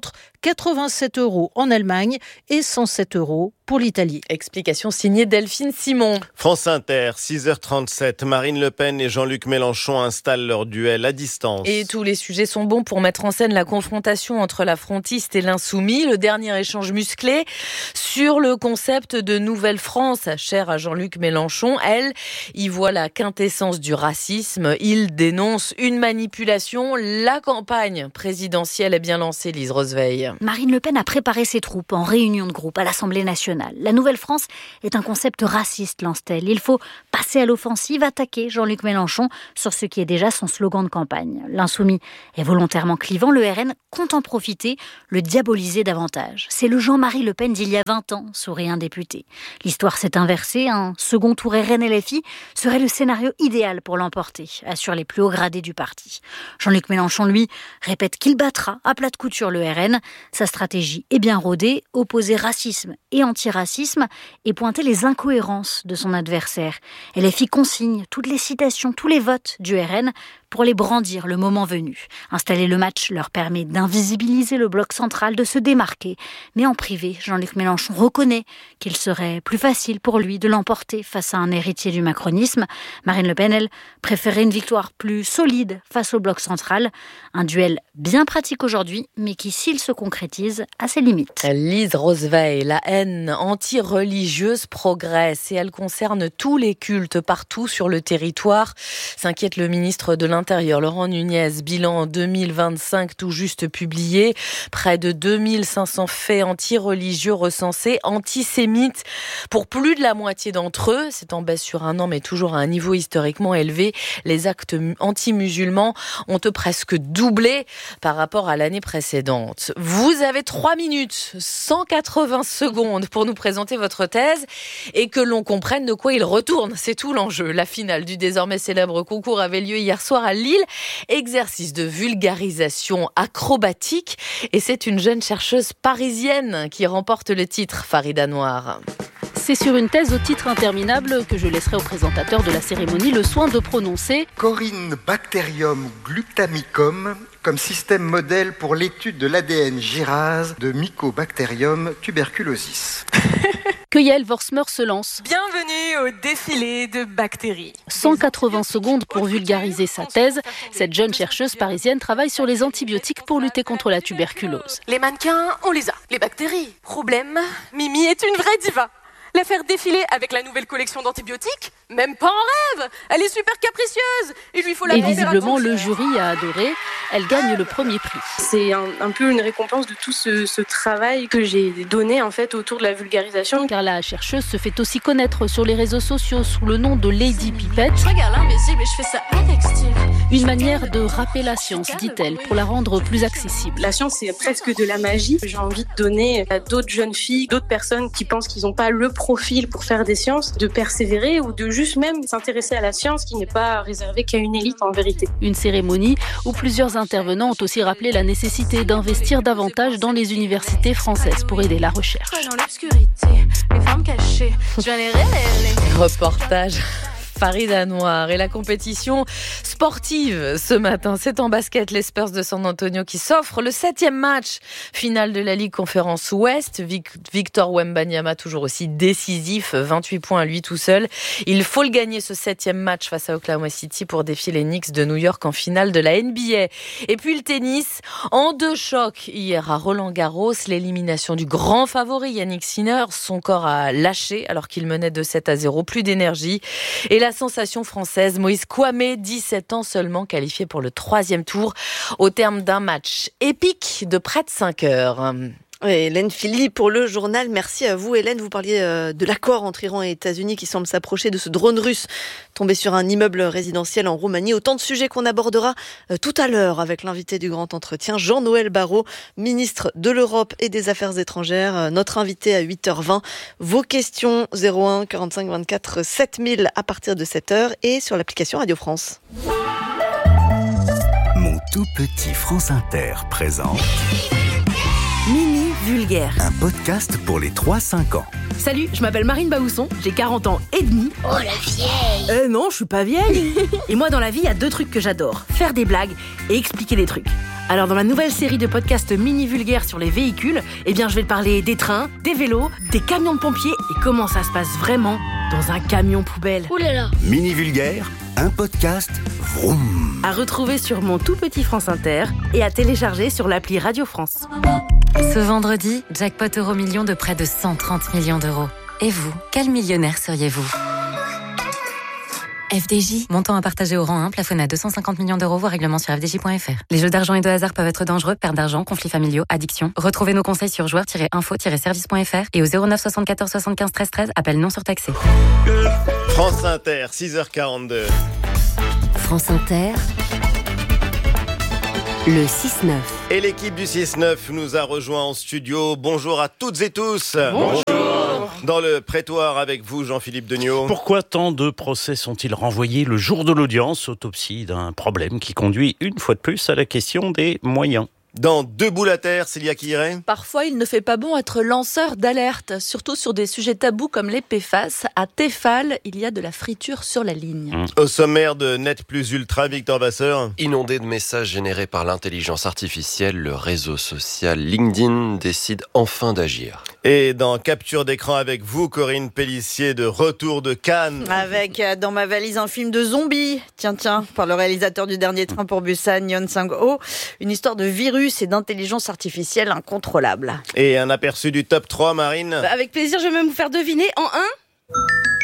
quatre-vingt-sept euros en Allemagne et cent sept euros pour l'Italie. Explication signée Delphine Simon. France Inter, six heures trente-sept. Marine Le Pen et Jean-Luc Mélenchon installent leur duel à distance. Et tous les sujets sont bons pour mettre en scène la confrontation entre la frontiste et l'insoumis. Le dernier échange musclé sur le concept de Nouvelle France, cher à Jean-Luc Mélenchon. Elle y voit la quintessence du racisme. Il dénonce une manipulation. La campagne présidentielle est bien lancée, Lise Roseveil. Marine Le Pen a préparé ses troupes en réunion de groupe à l'Assemblée nationale. La Nouvelle France est un concept raciste, lance-t-elle. Il faut passer à l'offensive, attaquer Jean-Luc Mélenchon sur ce qui est déjà son slogan de campagne. L'insoumis est volontairement clivant, le R N compte en profiter, le diaboliser davantage. C'est le Jean-Marie Le Pen d'il y a vingt ans, sourit un député. L'histoire s'est inversée, un second tour R N L F I serait le scénario idéal pour l'emporter, assurent les plus hauts gradés du parti. Jean-Luc Mélenchon, lui, répète qu'il battra à plat de couture le R N. Sa stratégie est bien rodée, opposer racisme et antiracisme et pointer les incohérences de son adversaire. L F I consigne toutes les citations, tous les votes du R N pour les brandir le moment venu. Installer le match leur permet d'invisibiliser le bloc central, de se démarquer. Mais en privé, Jean-Luc Mélenchon reconnaît qu'il serait plus facile pour lui de l'emporter face à un héritier du macronisme. Marine Le Pen, elle, préférait une victoire plus solide face au bloc central. Un duel bien pratique aujourd'hui, mais qui, s'il se concrétise, a ses limites. Lise Roseveil, la haine anti-religieuse progresse et elle concerne tous les cultes partout sur le territoire, s'inquiète le ministre de l'Intérieur. Laurent Nunez, bilan deux mille vingt-cinq tout juste publié, près de deux mille cinq cents faits anti-religieux recensés, antisémites pour plus de la moitié d'entre eux. C'est en baisse sur un an, mais toujours à un niveau historiquement élevé. Les actes anti-musulmans ont presque doublé par rapport à l'année précédente. Vous avez trois minutes, cent quatre-vingts secondes pour nous présenter votre thèse et que l'on comprenne de quoi il retourne. C'est tout l'enjeu. La finale du désormais célèbre concours avait lieu hier soir à Lille. Exercice de vulgarisation acrobatique. Et c'est une jeune chercheuse parisienne qui remporte le titre, Farida Noir. C'est sur une thèse au titre interminable que je laisserai au présentateur de la cérémonie le soin de prononcer Corinne-Bacterium glutamicum comme système modèle pour l'étude de l'A D N gyrase de Mycobacterium tuberculosis. que Yael Vorsmer se lance. Bienvenue au défilé de bactéries. cent quatre-vingts secondes pour vulgariser sa thèse. Cette jeune chercheuse parisienne travaille sur les antibiotiques pour lutter contre la tuberculose. Les mannequins, on les a. Les bactéries. Problème, Mimi est une vraie diva. La faire défiler avec la nouvelle collection d'antibiotiques, même pas en rêve. Elle est super capricieuse. Il lui faut la Et visiblement, le jury a adoré. Elle gagne le premier prix. C'est un, un peu une récompense de tout ce, ce travail que j'ai donné en fait autour de la vulgarisation. Car la chercheuse se fait aussi connaître sur les réseaux sociaux sous le nom de Lady Pipette. Je regarde l'invisible et je fais ça avec style. Une manière de rapper la science, dit-elle, pour la rendre plus accessible. La science, c'est presque de la magie. J'ai envie de donner à d'autres jeunes filles, d'autres personnes qui pensent qu'ils n'ont pas le profil pour faire des sciences, de persévérer ou de juste même s'intéresser à la science qui n'est pas réservée qu'à une élite en vérité. Une cérémonie où plusieurs intervenants ont aussi rappelé la nécessité d'investir davantage dans les universités françaises pour aider la recherche. Dans l'obscurité, les formes cachées, je viens les révéler. Reportage Farida Noir. Et la compétition sportive ce matin, c'est en basket les Spurs de San Antonio qui s'offrent le septième match final de la Ligue Conférence Ouest. Victor Wembanyama toujours aussi décisif, vingt-huit points à lui tout seul. Il faut le gagner ce septième match face à Oklahoma City pour défier les Knicks de New York en finale de la N B A. Et puis le tennis, en deux chocs hier à Roland-Garros, l'élimination du grand favori Yannick Sinner. Son corps a lâché alors qu'il menait de sept à zéro, plus d'énergie. Et la sensation française, Moïse Kouamé, dix-sept ans seulement, qualifié pour le troisième tour au terme d'un match épique de près de cinq heures. Et Hélène Philly pour le journal. Merci à vous Hélène. Vous parliez de l'accord entre Iran et États-Unis qui semble s'approcher de ce drone russe tombé sur un immeuble résidentiel en Roumanie. Autant de sujets qu'on abordera tout à l'heure avec l'invité du grand entretien, Jean-Noël Barrot, ministre de l'Europe et des Affaires étrangères. Notre invité à huit heures vingt. Vos questions zéro un quarante-cinq vingt-quatre sept mille à partir de sept heures et sur l'application Radio France. Mon tout petit France Inter présente Mini Vulgaire. Un podcast pour les trois cinq ans. Salut, je m'appelle Marine Baousson, j'ai quarante ans et demi. Oh la vieille. Euh non, je suis pas vieille. Et moi dans la vie, il y a deux trucs que j'adore. Faire des blagues et expliquer des trucs. Alors dans ma nouvelle série de podcasts mini vulgaires sur les véhicules, eh bien je vais te parler des trains, des vélos, des camions de pompiers et comment ça se passe vraiment dans un camion poubelle. Ouh là là. Mini vulgaire, un podcast vroom. À retrouver sur mon tout petit France Inter et à télécharger sur l'appli Radio France. Ce vendredi, jackpot euro million de près de cent trente millions d'euros. Et vous, quel millionnaire seriez-vous ? F D J, montant à partager au rang un, plafonné à deux cent cinquante millions d'euros, voire règlement sur f d j point f r. Les jeux d'argent et de hasard peuvent être dangereux, perte d'argent, conflits familiaux, addiction. Retrouvez nos conseils sur joueurs tiret info tiret service point f r et au zéro neuf soixante-quatorze soixante-quinze treize treize, appel non surtaxé. France Inter, six heures quarante-deux. France Inter, le six neuf. Et l'équipe du six neuf nous a rejoints en studio. Bonjour à toutes et tous. Bonjour. Dans le prétoire avec vous, Jean-Philippe Degnaud. Pourquoi tant de procès sont-ils renvoyés le jour de l'audience ? Autopsie d'un problème qui conduit une fois de plus à la question des moyens. Dans Debout la Terre, Célia Quiré. Parfois, il ne fait pas bon être lanceur d'alerte, surtout sur des sujets tabous comme les P F A S. À Tefal, il y a de la friture sur la ligne. Mmh. Au sommaire de Net Plus Ultra, Victor Vasseur. Inondé de messages générés par l'intelligence artificielle, le réseau social LinkedIn décide enfin d'agir. Et dans Capture d'écran avec vous, Corinne Pellissier, de retour de Cannes. Avec euh, dans ma valise un film de zombies, tiens tiens, par le réalisateur du Dernier Train pour Busan, Yeon Sang-ho. Une histoire de virus et d'intelligence artificielle incontrôlable. Et un aperçu du top trois, Marine. Bah, avec plaisir, je vais même vous faire deviner en un.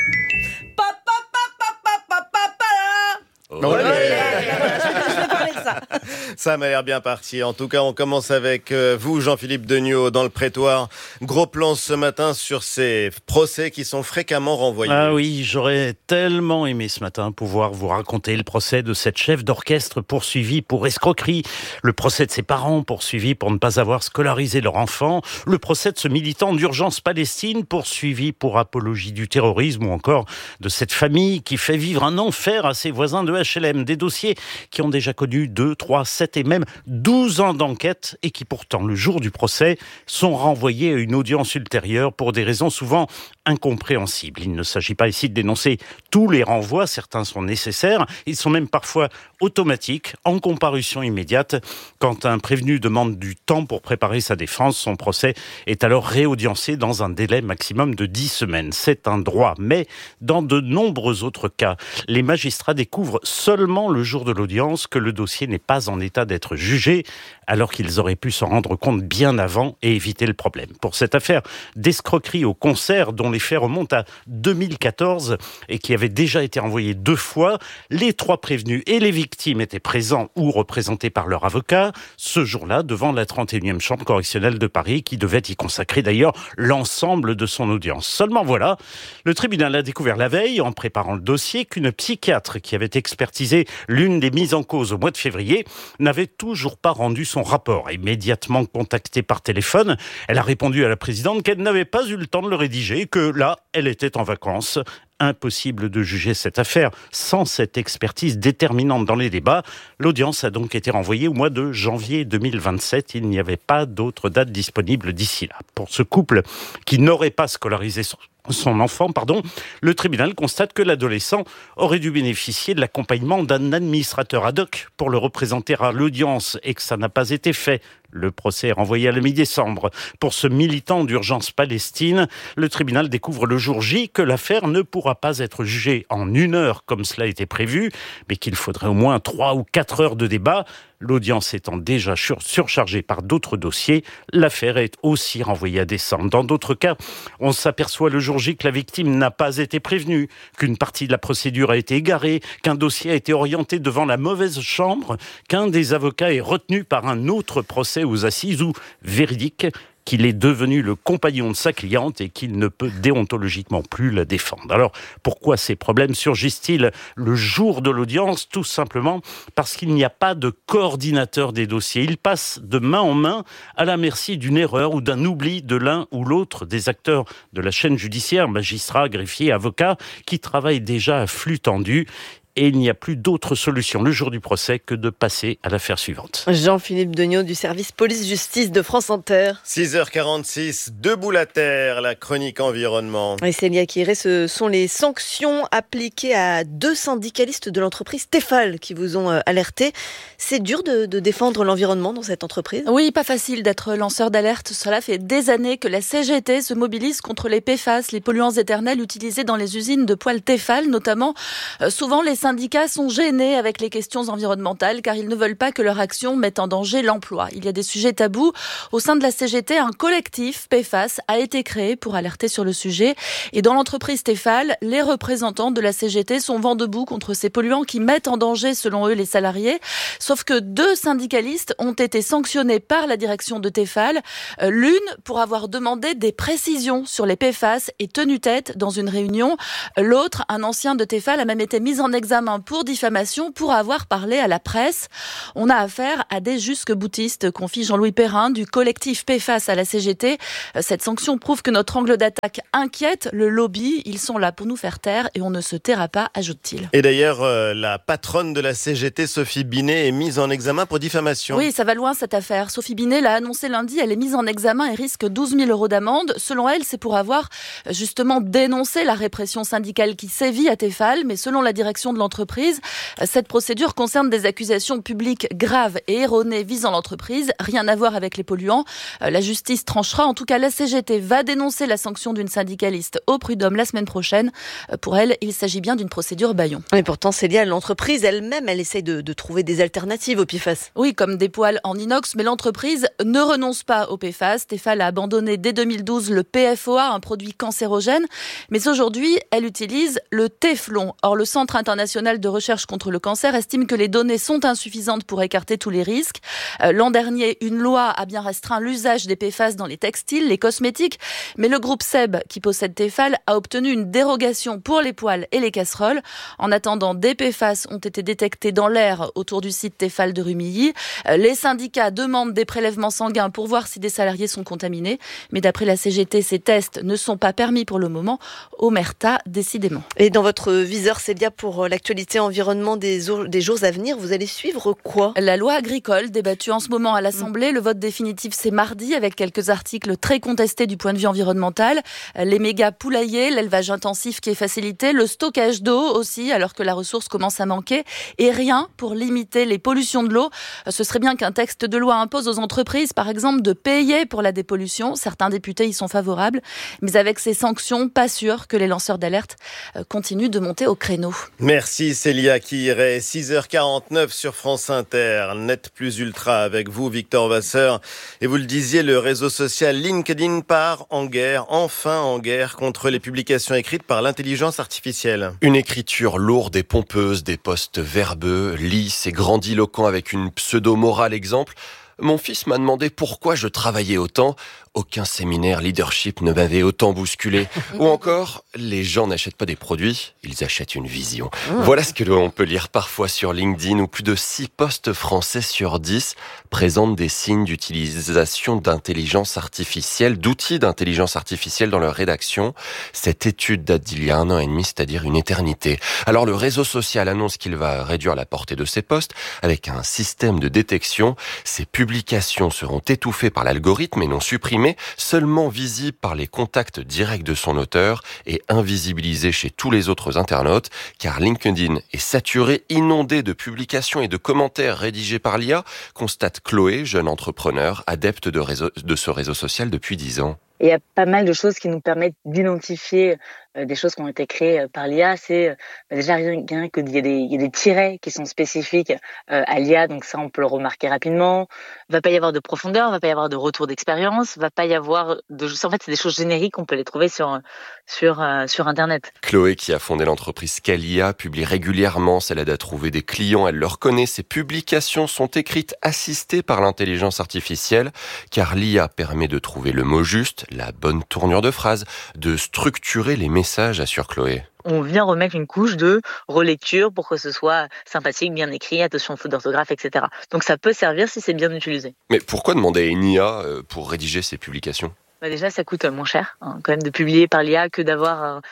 Oh ouais. Je vais parler de ça. Ça m'a l'air bien parti. En tout cas, on commence avec vous, Jean-Philippe Degnaud, dans le prétoire. Gros plan ce matin sur ces procès qui sont fréquemment renvoyés. Ah oui, j'aurais tellement aimé ce matin pouvoir vous raconter le procès de cette chef d'orchestre poursuivie pour escroquerie, le procès de ses parents poursuivis pour ne pas avoir scolarisé leur enfant, le procès de ce militant d'Urgence Palestine poursuivi pour apologie du terrorisme, ou encore de cette famille qui fait vivre un enfer à ses voisins de H L M, des dossiers qui ont déjà connu deux, trois, sept et même douze ans d'enquête et qui pourtant, le jour du procès, sont renvoyés à une audience ultérieure pour des raisons souvent incompréhensibles. Il ne s'agit pas ici de dénoncer tous les renvois, certains sont nécessaires, ils sont même parfois automatiques, en comparution immédiate. Quand un prévenu demande du temps pour préparer sa défense, son procès est alors réaudiencé dans un délai maximum de dix semaines. C'est un droit, mais dans de nombreux autres cas, les magistrats découvrent seulement le jour de l'audience que le dossier n'est pas en état d'être jugé, alors qu'ils auraient pu s'en rendre compte bien avant et éviter le problème. Pour cette affaire d'escroquerie au concert, dont les faits remontent à deux mille quatorze et qui avait déjà été renvoyée deux fois, les trois prévenus et les victimes étaient présents ou représentés par leur avocat, ce jour-là, devant la trente et unième chambre correctionnelle de Paris, qui devait y consacrer d'ailleurs l'ensemble de son audience. Seulement voilà, le tribunal a découvert la veille, en préparant le dossier, qu'une psychiatre qui avait expertisé l'une des mises en cause au mois de février n'avait toujours pas rendu son rapport. Immédiatement contactée par téléphone, elle a répondu à la présidente qu'elle n'avait pas eu le temps de le rédiger, que là, elle était en vacances. Impossible de juger cette affaire sans cette expertise déterminante dans les débats. L'audience a donc été renvoyée au mois de janvier deux mille vingt-sept. Il n'y avait pas d'autre date disponible d'ici là. Pour ce couple qui n'aurait pas scolarisé son son enfant, pardon, le tribunal constate que l'adolescent aurait dû bénéficier de l'accompagnement d'un administrateur ad hoc pour le représenter à l'audience et que ça n'a pas été fait. Le procès est renvoyé à la mi-décembre. Pour ce militant d'Urgence Palestine, le tribunal découvre le jour J que l'affaire ne pourra pas être jugée en une heure comme cela était prévu, mais qu'il faudrait au moins trois ou quatre heures de débat. L'audience étant déjà surchargée par d'autres dossiers, l'affaire est aussi renvoyée à décembre. Dans d'autres cas, on s'aperçoit le jour J que la victime n'a pas été prévenue, qu'une partie de la procédure a été égarée, qu'un dossier a été orienté devant la mauvaise chambre, qu'un des avocats est retenu par un autre procès aux assises ou véridique, qu'il est devenu le compagnon de sa cliente et qu'il ne peut déontologiquement plus la défendre. Alors, pourquoi ces problèmes surgissent-ils le jour de l'audience ? Tout simplement parce qu'il n'y a pas de coordinateur des dossiers. Ils passent de main en main à la merci d'une erreur ou d'un oubli de l'un ou l'autre des acteurs de la chaîne judiciaire, magistrats, greffiers, avocats, qui travaillent déjà à flux tendu. et il n'y a plus d'autre solution le jour du procès que de passer à l'affaire suivante. Jean-Philippe Degnaud du service police-justice de France Inter. six heures quarante-six, debout la terre, la chronique environnement. Et Célia Quiré, ce sont les sanctions appliquées à deux syndicalistes de l'entreprise Tefal qui vous ont alerté. C'est dur de, de défendre l'environnement dans cette entreprise ? Oui, pas facile d'être lanceur d'alerte. Cela fait des années que la C G T se mobilise contre les P F A S, les polluants éternels utilisés dans les usines de poêles Tefal notamment. Euh, souvent, les syndicats sont gênés avec les questions environnementales car ils ne veulent pas que leur action mette en danger l'emploi. Il y a des sujets tabous. Au sein de la C G T, un collectif P F A S a été créé pour alerter sur le sujet. Et dans l'entreprise Tefal, les représentants de la C G T sont vent debout contre ces polluants qui mettent en danger, selon eux, les salariés. Sauf que deux syndicalistes ont été sanctionnés par la direction de Tefal. Euh, l'une pour avoir demandé des précisions sur les P F A S et tenu tête dans une réunion. L'autre, un ancien de Tefal, a même été mis en examen pour diffamation pour avoir parlé à la presse. On a affaire à des jusque-boutistes, confie Jean-Louis Perrin du collectif P F A S à la C G T. Cette sanction prouve que notre angle d'attaque inquiète le lobby. Ils sont là pour nous faire taire et on ne se taira pas, ajoute-t-il. Et d'ailleurs, euh, la patronne de la C G T, Sophie Binet, est mise en examen pour diffamation. Oui, ça va loin cette affaire. Sophie Binet l'a annoncé lundi, elle est mise en examen et risque douze mille euros d'amende. Selon elle, c'est pour avoir justement dénoncé la répression syndicale qui sévit à Tefal, mais selon la direction de l'entreprise, cette procédure concerne des accusations publiques graves et erronées visant l'entreprise, rien à voir avec les polluants. La justice tranchera. En tout cas, la C G T va dénoncer la sanction d'une syndicaliste au prud'homme la semaine prochaine. Pour elle, il s'agit bien d'une procédure bâillon. Et pourtant, Célia, l'entreprise elle-même, elle essaye de, de trouver des alternatives aux P F A S. Oui, comme des poêles en inox, mais l'entreprise ne renonce pas aux P F A S. Tefal a abandonné dès deux mille douze le P F O A, un produit cancérogène. Mais aujourd'hui, elle utilise le téflon. Or, le Centre international de recherche contre le cancer estime que les données sont insuffisantes pour écarter tous les risques. Euh, l'an dernier, une loi a bien restreint l'usage des P F A S dans les textiles, les cosmétiques. Mais le groupe Seb, qui possède Tefal, a obtenu une dérogation pour les poêles et les casseroles. En attendant, des P F A S ont été détectés dans l'air autour du site Tefal de Rumilly. Euh, les syndicats demandent des prélèvements sanguins pour voir si des salariés sont contaminés. Mais d'après la C G T, ces tests ne sont pas permis pour le moment. Omerta, décidément. Et dans votre viseur, Célia, pour l'actualité environnement des, des jours à venir, vous allez suivre quoi ? La loi agricole, débattue en ce moment à l'Assemblée. Le vote définitif, c'est mardi, avec quelques articles très contestés du point de vue environnemental. Les méga poulaillers, l'élevage intensif qui est facilité, le stockage d'eau aussi, alors que la ressource commence à manquer. Et rien pour limiter les pollutions de l'eau. Ce serait bien qu'un texte de loi impose aux entreprises, par exemple, de payer pour la dépollution. Certains députés y sont favorables. Mais avec ces sanctions, pas sûr que les lanceurs d'alerte continuent de monter au créneau. Merci Célia Quiré. six heures quarante-neuf sur France Inter. Net plus ultra avec vous, Victor Vasseur. Et vous le disiez, le réseau social LinkedIn part en guerre, enfin en guerre, contre les publications écrites par l'intelligence artificielle. Une écriture lourde et pompeuse, des posts verbeux, lisses et grandiloquents avec une pseudo-morale exemple. Mon fils m'a demandé pourquoi je travaillais autant. Aucun séminaire leadership ne m'avait autant bousculé. Ou encore, les gens n'achètent pas des produits, ils achètent une vision. Voilà ce que l'on peut lire parfois sur LinkedIn, où plus de six postes français sur dix présentent des signes d'utilisation d'intelligence artificielle, d'outils d'intelligence artificielle dans leur rédaction. Cette étude date d'il y a un an et demi, c'est-à-dire une éternité. Alors le réseau social annonce qu'il va réduire la portée de ses posts avec un système de détection. Ces publications seront étouffées par l'algorithme et non supprimées, seulement visible par les contacts directs de son auteur et invisibilisé chez tous les autres internautes, car LinkedIn est saturé, inondé de publications et de commentaires rédigés par l'I A, constate Chloé, jeune entrepreneur, adepte de, réseau, de ce réseau social depuis dix ans. Et il y a pas mal de choses qui nous permettent d'identifier euh, des choses qui ont été créées euh, par l'I A. C'est euh, déjà rien que il y a des, il y a des tirets qui sont spécifiques euh, à l'I A, donc ça on peut le remarquer rapidement. Il va pas y avoir de profondeur, il va pas y avoir de retour d'expérience, il va pas y avoir de. En fait, c'est des choses génériques, on peut les trouver sur sur euh, sur Internet. Chloé, qui a fondé l'entreprise Scalia, publie régulièrement. Ça l'aide à trouver des clients, elle le reconnaît. Ses publications sont écrites assistées par l'intelligence artificielle, car l'I A permet de trouver le mot juste, la bonne tournure de phrase, de structurer les messages, assure Chloé. On vient remettre une couche de relecture pour que ce soit sympathique, bien écrit, attention aux fautes d'orthographe, et cetera. Donc ça peut servir si c'est bien utilisé. Mais pourquoi demander à une I A pour rédiger ces publications ? Bah déjà, ça coûte moins cher, hein, quand même, de publier par l'I A que d'avoir... Euh,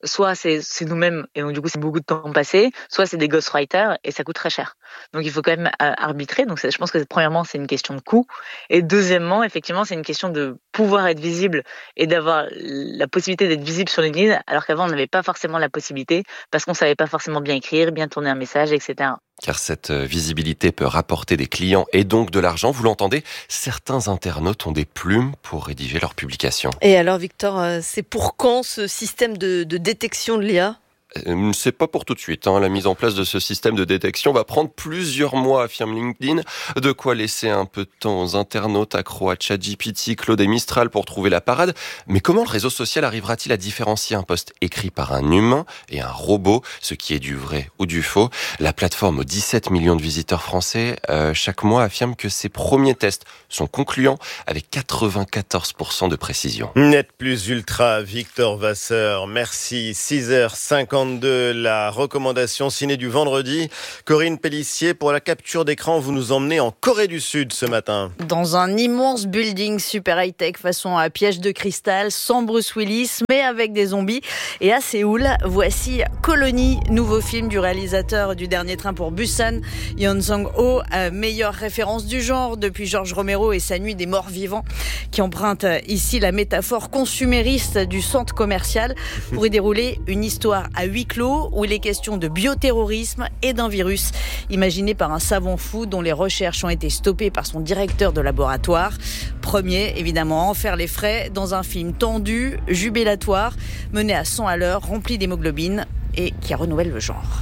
soit c'est, c'est nous-mêmes et donc du coup c'est beaucoup de temps passé, soit c'est des ghostwriters et ça coûte très cher. Donc il faut quand même euh, arbitrer. Donc c'est, je pense que premièrement c'est une question de coût et deuxièmement effectivement c'est une question de pouvoir être visible et d'avoir la possibilité d'être visible sur LinkedIn alors qu'avant on n'avait pas forcément la possibilité parce qu'on savait pas forcément bien écrire, bien tourner un message, et cetera. Car cette visibilité peut rapporter des clients et donc de l'argent. Vous l'entendez, certains internautes ont des plumes pour rédiger leurs publications. Et alors Victor, c'est pour quand ce système de, de détection de l'I A ? C'est pas pour tout de suite. Hein. La mise en place de ce système de détection va prendre plusieurs mois, affirme LinkedIn. De quoi laisser un peu de temps aux internautes accros à ChatGPT, Claude et Mistral pour trouver la parade. Mais comment le réseau social arrivera-t-il à différencier un post écrit par un humain et un robot, ce qui est du vrai ou du faux ? La plateforme aux dix-sept millions de visiteurs français euh, chaque mois affirme que ses premiers tests sont concluants avec quatre-vingt-quatorze pour cent de précision. Net plus ultra, Victor Vasseur, merci. six heures cinquante-deux, la recommandation ciné du vendredi. Corinne Pellissier, pour la capture d'écran, vous nous emmenez en Corée du Sud ce matin. Dans un immense building super high-tech façon à piège de cristal, sans Bruce Willis, mais avec des zombies. Et à Séoul, voici Colony, nouveau film du réalisateur du Dernier Train pour Busan, Yeon Sang-ho, euh, meilleure référence du genre depuis George Romero et sa Nuit des morts vivants, qui emprunte ici la métaphore consumériste du centre commercial pour y dérouler une histoire à huis clos où il est question de bioterrorisme et d'un virus imaginé par un savant fou dont les recherches ont été stoppées par son directeur de laboratoire. Premier, évidemment, à en faire les frais dans un film tendu, jubilatoire, mené à cent à l'heure, rempli d'hémoglobine et qui renouvelle le genre.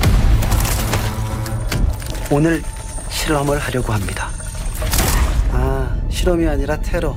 오늘 실험을 하려고 합니다. 아, 실험이 아니라 테러.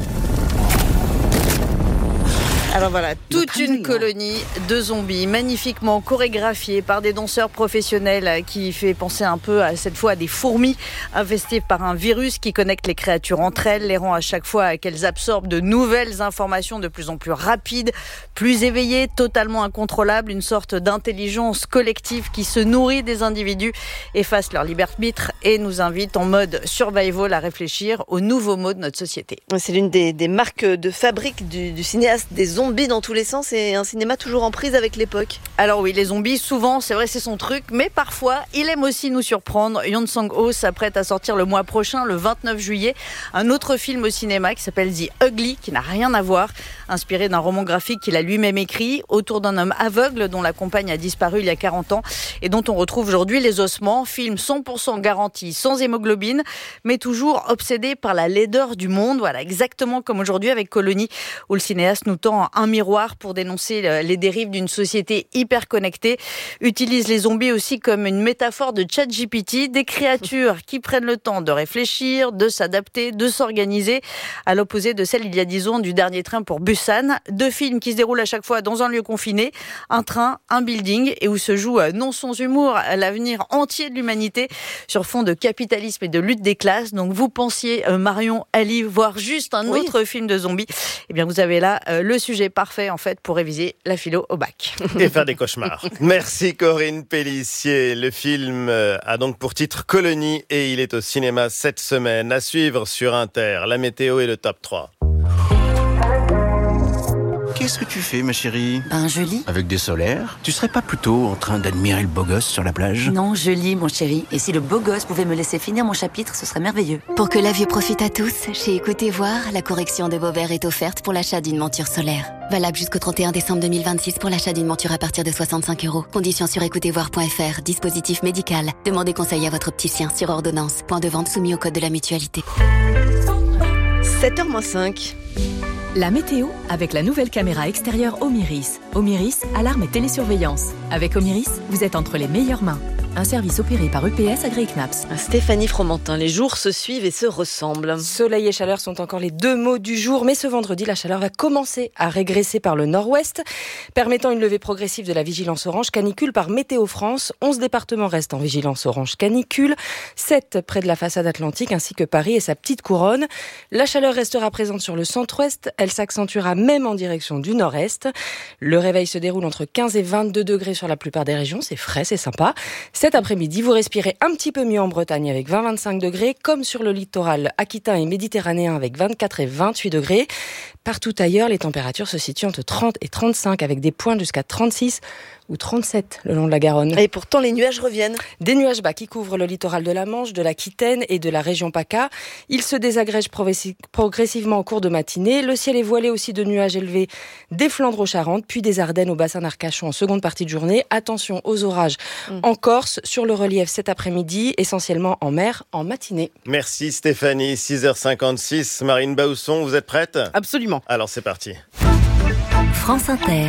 Alors voilà, toute une colonie de zombies magnifiquement chorégraphiée par des danseurs professionnels qui fait penser un peu à cette fois à des fourmis infestées par un virus qui connecte les créatures entre elles, les rend à chaque fois qu'elles absorbent de nouvelles informations de plus en plus rapides, plus éveillées, totalement incontrôlables, une sorte d'intelligence collective qui se nourrit des individus, efface leur libre arbitre et nous invite en mode survival à réfléchir aux nouveaux mots de notre société. C'est l'une des, des marques de fabrique du, du cinéaste, des zombies dans tous les sens et un cinéma toujours en prise avec l'époque. Alors oui, les zombies, souvent, c'est vrai, c'est son truc, mais parfois, il aime aussi nous surprendre. Yeon Sang-ho s'apprête à sortir le mois prochain, le vingt-neuf juillet, un autre film au cinéma qui s'appelle The Ugly, qui n'a rien à voir, inspiré d'un roman graphique qu'il a lui-même écrit, autour d'un homme aveugle dont la compagne a disparu il y a quarante ans et dont on retrouve aujourd'hui les ossements. Film cent pour cent garanti, sans hémoglobine, mais toujours obsédé par la laideur du monde. Voilà, exactement comme aujourd'hui avec Colony, où le cinéaste nous tend un miroir pour dénoncer les dérives d'une société hyper connectée, utilise les zombies aussi comme une métaphore de ChatGPT, des créatures qui prennent le temps de réfléchir, de s'adapter, de s'organiser, à l'opposé de celle il y a dix ans du Dernier Train pour Busan. Deux films qui se déroulent à chaque fois dans un lieu confiné, un train, un building, et où se joue non sans humour l'avenir entier de l'humanité sur fond de capitalisme et de lutte des classes. Donc vous pensiez euh, Marion, Ali, voir juste un oui. autre film de zombies, eh bien vous avez là euh, le sujet parfait en fait pour réviser la philo au bac. Et faire des cauchemars. Merci Corinne Pellissier. Le film a donc pour titre Colony et il est au cinéma cette semaine. À suivre sur Inter, la météo et le top trois. Qu'est-ce que tu fais, ma chérie? Ben, je lis. Avec des solaires? Tu serais pas plutôt en train d'admirer le beau gosse sur la plage? Non, je lis, mon chéri. Et si le beau gosse pouvait me laisser finir mon chapitre, ce serait merveilleux. Pour que la vue profite à tous, chez Écoutez Voir, la correction de vos verres est offerte pour l'achat d'une monture solaire. Valable jusqu'au trente et un décembre deux mille vingt-six pour l'achat d'une monture à partir de soixante-cinq euros. Conditions sur écoutez voir point f r. Dispositif médical. Demandez conseil à votre opticien sur ordonnance. Point de vente soumis au code de la mutualité. sept heures moins cinq. La météo avec la nouvelle caméra extérieure Omiris. Omiris, alarme et télésurveillance. Avec Omiris, vous êtes entre les meilleures mains. Un service opéré par U P S Agri Knaps. Stéphanie Fromentin, les jours se suivent et se ressemblent. Soleil et chaleur sont encore les deux mots du jour, mais ce vendredi, la chaleur va commencer à régresser par le nord-ouest, permettant une levée progressive de la vigilance orange canicule par Météo France. onze départements restent en vigilance orange canicule, sept près de la façade atlantique, ainsi que Paris et sa petite couronne. La chaleur restera présente sur le centre-ouest, elle s'accentuera même en direction du nord-est. Le réveil se déroule entre quinze et vingt-deux degrés sur la plupart des régions, c'est frais, c'est sympa. Cet après-midi, vous respirez un petit peu mieux en Bretagne avec vingt à vingt-cinq degrés, comme sur le littoral aquitain et méditerranéen avec vingt-quatre et vingt-huit degrés. Partout ailleurs, les températures se situent entre trente et trente-cinq avec des pointes jusqu'à trente-six ou trente-sept le long de la Garonne. Et pourtant, les nuages reviennent. Des nuages bas qui couvrent le littoral de la Manche, de l'Aquitaine et de la région PACA. Ils se désagrègent progressivement au cours de matinée. Le ciel est voilé aussi de nuages élevés des Flandres aux Charentes, puis des Ardennes au bassin d'Arcachon en seconde partie de journée. Attention aux orages mmh. en Corse, sur le relief cet après-midi, essentiellement en mer, en matinée. Merci Stéphanie, six heures cinquante-six. Marine Bausson, vous êtes prête ? Absolument. Alors c'est parti. France Inter.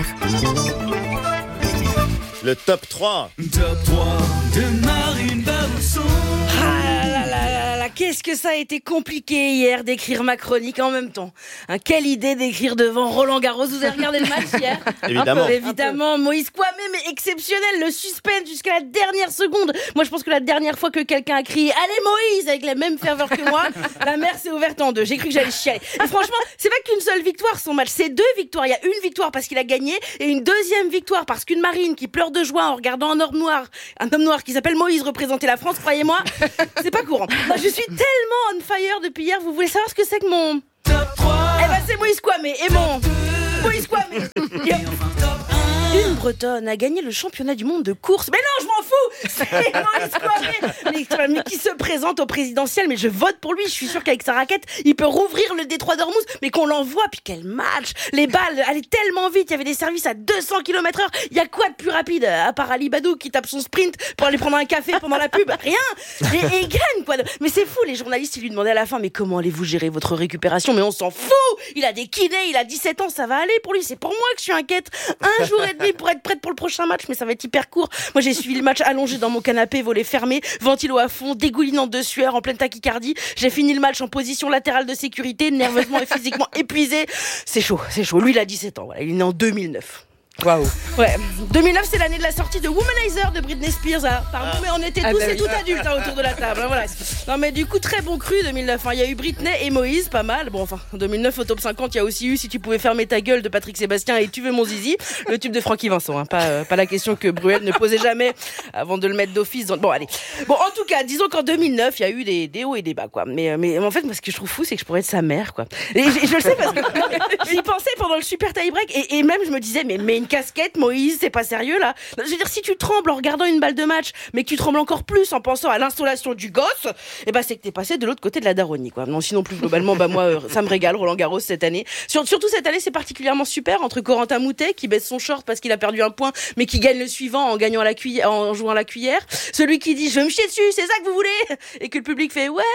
Le top trois. Top trois de Marine Bausson. Ah là là là là, qu'est-ce que ça a été compliqué hier d'écrire ma chronique en même temps. Hein, quelle idée d'écrire devant Roland Garros. Vous avez regardé le match hier ? Évidemment. Évidemment, Moïse Kouamé, mais exceptionnel, le suspense jusqu'à la dernière seconde. Moi, je pense que la dernière fois que quelqu'un a crié « Allez Moïse !» avec la même ferveur que moi, la mer s'est ouverte en deux. J'ai cru que j'allais chialer. Et franchement, c'est pas qu'une seule victoire son match, c'est deux victoires. Il y a une victoire parce qu'il a gagné et une deuxième victoire parce qu'une marine qui pleure de joie en regardant un homme noir, un homme noir qui s'appelle Moïse représenter la France, croyez-moi, c'est pas courant. Moi, je suis tellement on fire depuis hier. Vous voulez savoir ce que c'est que mon top trois? Eh ben c'est Moïse Kouamé et mon Moïse Kouamé. Une Bretonne a gagné le championnat du monde de course. Mais non, je m'en fous. C'est Moïse Kouamé, mais, mais qui se présente au présidentiel. Mais je vote pour lui. Je suis sûre qu'avec sa raquette, il peut rouvrir le détroit d'Ormuz. Mais qu'on l'envoie. Puis quel match. Les balles allaient tellement vite. Il y avait des services à deux cents kilomètres heure. Il y a quoi de plus rapide à part Ali Badou qui tape son sprint pour aller prendre un café pendant la pub? Rien. Et, et il gagne quoi. Mais c'est fou. Les journalistes, ils lui demandaient à la fin, mais comment allez-vous gérer votre récupération? Mais on s'en fout. Il a des kinés. Il a dix-sept ans. Ça va aller pour lui. C'est pour moi que je suis inquiète. Un jour et demi pour être prête pour le prochain match, mais ça va être hyper court. Moi, j'ai suivi le match allongé dans mon canapé, volets fermés, ventilo à fond, dégoulinante de sueur, en pleine tachycardie. J'ai fini le match en position latérale de sécurité, nerveusement et physiquement épuisé. C'est chaud, c'est chaud. Lui, il a dix-sept ans. Voilà. Il est né en deux mille neuf. Waouh. Ouais. deux mille neuf, c'est l'année de la sortie de Womanizer de Britney Spears. Hein. Pardon, ah. mais on était tous ah bah et oui. toutes adultes hein, autour de la table. Hein, voilà. Non, mais du coup, très bon cru deux mille neuf. Il hein. y a eu Britney et Moïse, pas mal. Bon, enfin, deux mille neuf au top cinquante, il y a aussi eu Si tu pouvais fermer ta gueule de Patrick Sébastien et Tu veux mon zizi, le tube de Francky Vincent. Hein. Pas, euh, pas la question que Bruel ne posait jamais avant de le mettre d'office. Dans... Bon, allez. Bon, en tout cas, disons qu'en deux mille neuf, il y a eu des, des hauts et des bas, quoi. Mais, mais en fait, moi, ce que je trouve fou, c'est que je pourrais être sa mère, quoi. Et je, je le sais parce que j'y pensais pendant le super tie-break et, et même je me disais, mais, mais une casquette, Moïse. C'est pas sérieux là. Je veux dire, si tu trembles en regardant une balle de match, mais que tu trembles encore plus en pensant à l'installation du gosse, eh ben c'est que t'es passé de l'autre côté de la daronnie, quoi. Non, sinon plus globalement, bah moi, ça me régale Roland Garros cette année. Sur, surtout cette année, c'est particulièrement super entre Corentin Moutet qui baisse son short parce qu'il a perdu un point, mais qui gagne le suivant en gagnant à la cuillère, en jouant à la cuillère. Celui qui dit je vais me chier dessus, c'est ça que vous voulez, et que le public fait ouais.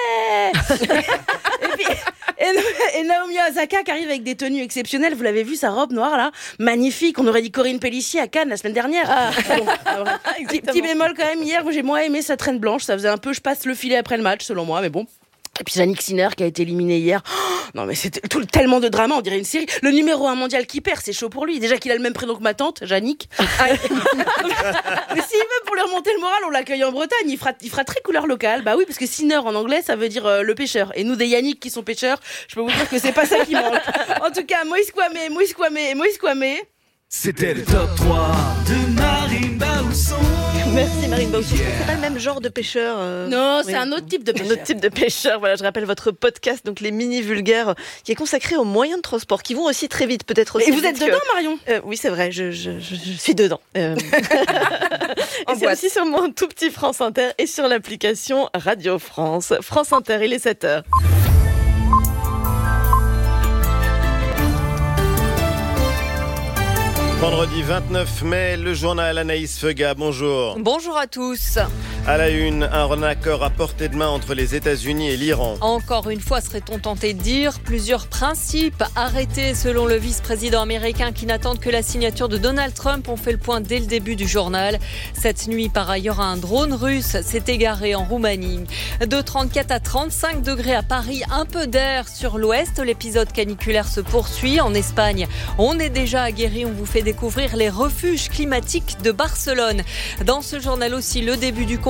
et, puis, et, et Naomi Osaka qui arrive avec des tenues exceptionnelles. Vous l'avez vu, sa robe noire là, magnifique. On aurait dit Corinne Pellissier à Cannes la semaine dernière. Ah. Bon, alors, petit, petit bémol quand même, hier j'ai moins aimé sa traîne blanche, ça faisait un peu je passe le filet après le match selon moi, mais bon. Et puis Yannick Sinner qui a été éliminé hier. Oh, non mais c'était tout, tellement de drama, on dirait une série. Le numéro un mondial qui perd, c'est chaud pour lui. Déjà qu'il a le même prénom que ma tante, Yannick. Ah, mais s'il veut pour lui remonter le moral, on l'accueille en Bretagne. Il fera, il fera très couleur locale. Bah oui, parce que Sinner en anglais, ça veut dire euh, le pêcheur. Et nous des Yannick qui sont pêcheurs, je peux vous dire que c'est pas ça qui manque. En tout cas, Moïse Kouamé, Moïse Kouamé, Moïse Kouamé. C'était le top trois de Marine Bausson. Merci Marine Bausson. Yeah. C'est pas le même genre de pêcheur. Euh... Non, c'est oui. un autre type de pêcheur. Un autre type de pêcheur. Voilà, je rappelle votre podcast, donc les mini vulgaires, qui est consacré aux moyens de transport, qui vont aussi très vite, peut-être aussi. Et vous êtes que... dedans, Marion euh, Oui, c'est vrai. Je, je, je, je suis dedans. Euh... et c'est aussi sur mon tout petit France Inter et sur l'application Radio France. France Inter, il est sept heures. Vendredi vingt-neuf mai, le journal Anaïs Feuga, bonjour. Bonjour à tous. À la une, un accord à portée de main entre les États-Unis et l'Iran. Encore une fois, serait-on tenté de dire, plusieurs principes arrêtés selon le vice-président américain qui n'attendent que la signature de Donald Trump. On fait le point dès le début du journal. Cette nuit, par ailleurs, un drone russe s'est égaré en Roumanie. De trente-quatre à trente-cinq degrés à Paris, un peu d'air sur l'ouest. L'épisode caniculaire se poursuit. En Espagne, on est déjà aguerri. On vous fait découvrir les refuges climatiques de Barcelone. Dans ce journal aussi, le début du congrès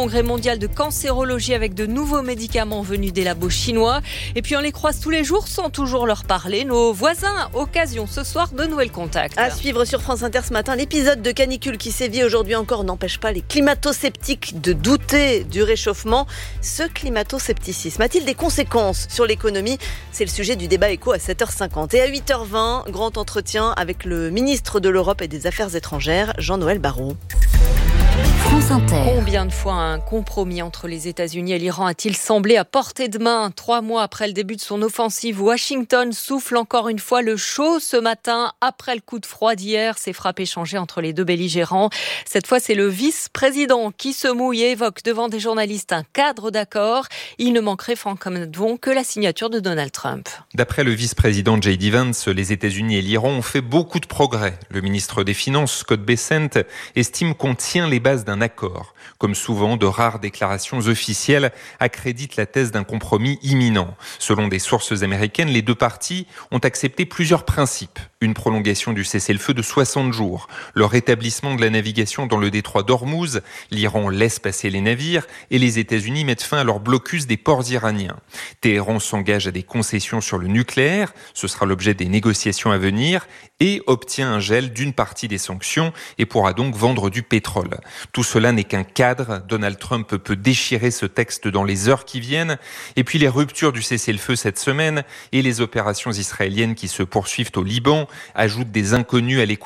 congrès mondial de cancérologie avec de nouveaux médicaments venus des labos chinois. Et puis on les croise tous les jours sans toujours leur parler. Nos voisins, occasion ce soir de nouveaux contacts. À suivre sur France Inter ce matin, l'épisode de canicule qui sévit aujourd'hui encore n'empêche pas les climato-sceptiques de douter du réchauffement. Ce climato-scepticisme a-t-il des conséquences sur l'économie ? C'est le sujet du débat éco à sept heures cinquante. Et à huit heures vingt, grand entretien avec le ministre de l'Europe et des Affaires étrangères, Jean-Noël Barrot. France Inter. Combien de fois un compromis entre les États-Unis et l'Iran a-t-il semblé à portée de main ? Trois mois après le début de son offensive, Washington souffle encore une fois le chaud ce matin. Après le coup de froid d'hier, ces frappes échangées entre les deux belligérants. Cette fois, c'est le vice-président qui se mouille et évoque devant des journalistes un cadre d'accord. Il ne manquerait, Franck Comedvon, que la signature de Donald Trump. D'après le vice-président J D Vance, les États-Unis et l'Iran ont fait beaucoup de progrès. Le ministre des Finances, Scott Bessent, estime qu'on tient les bases d'un accord. Comme souvent, de rares déclarations officielles accréditent la thèse d'un compromis imminent. Selon des sources américaines, les deux parties ont accepté plusieurs principes. Une prolongation du cessez-le-feu de soixante jours, le rétablissement de la navigation dans le détroit d'Ormuz, l'Iran laisse passer les navires et les États-Unis mettent fin à leur blocus des ports iraniens. Téhéran s'engage à des concessions sur le nucléaire, ce sera l'objet des négociations à venir, et obtient un gel d'une partie des sanctions et pourra donc vendre du pétrole. Tout cela n'est qu'un cadre. Donald Trump peut déchirer ce texte dans les heures qui viennent. Et puis les ruptures du cessez-le-feu cette semaine et les opérations israéliennes qui se poursuivent au Liban ajoutent des inconnus à l'équation.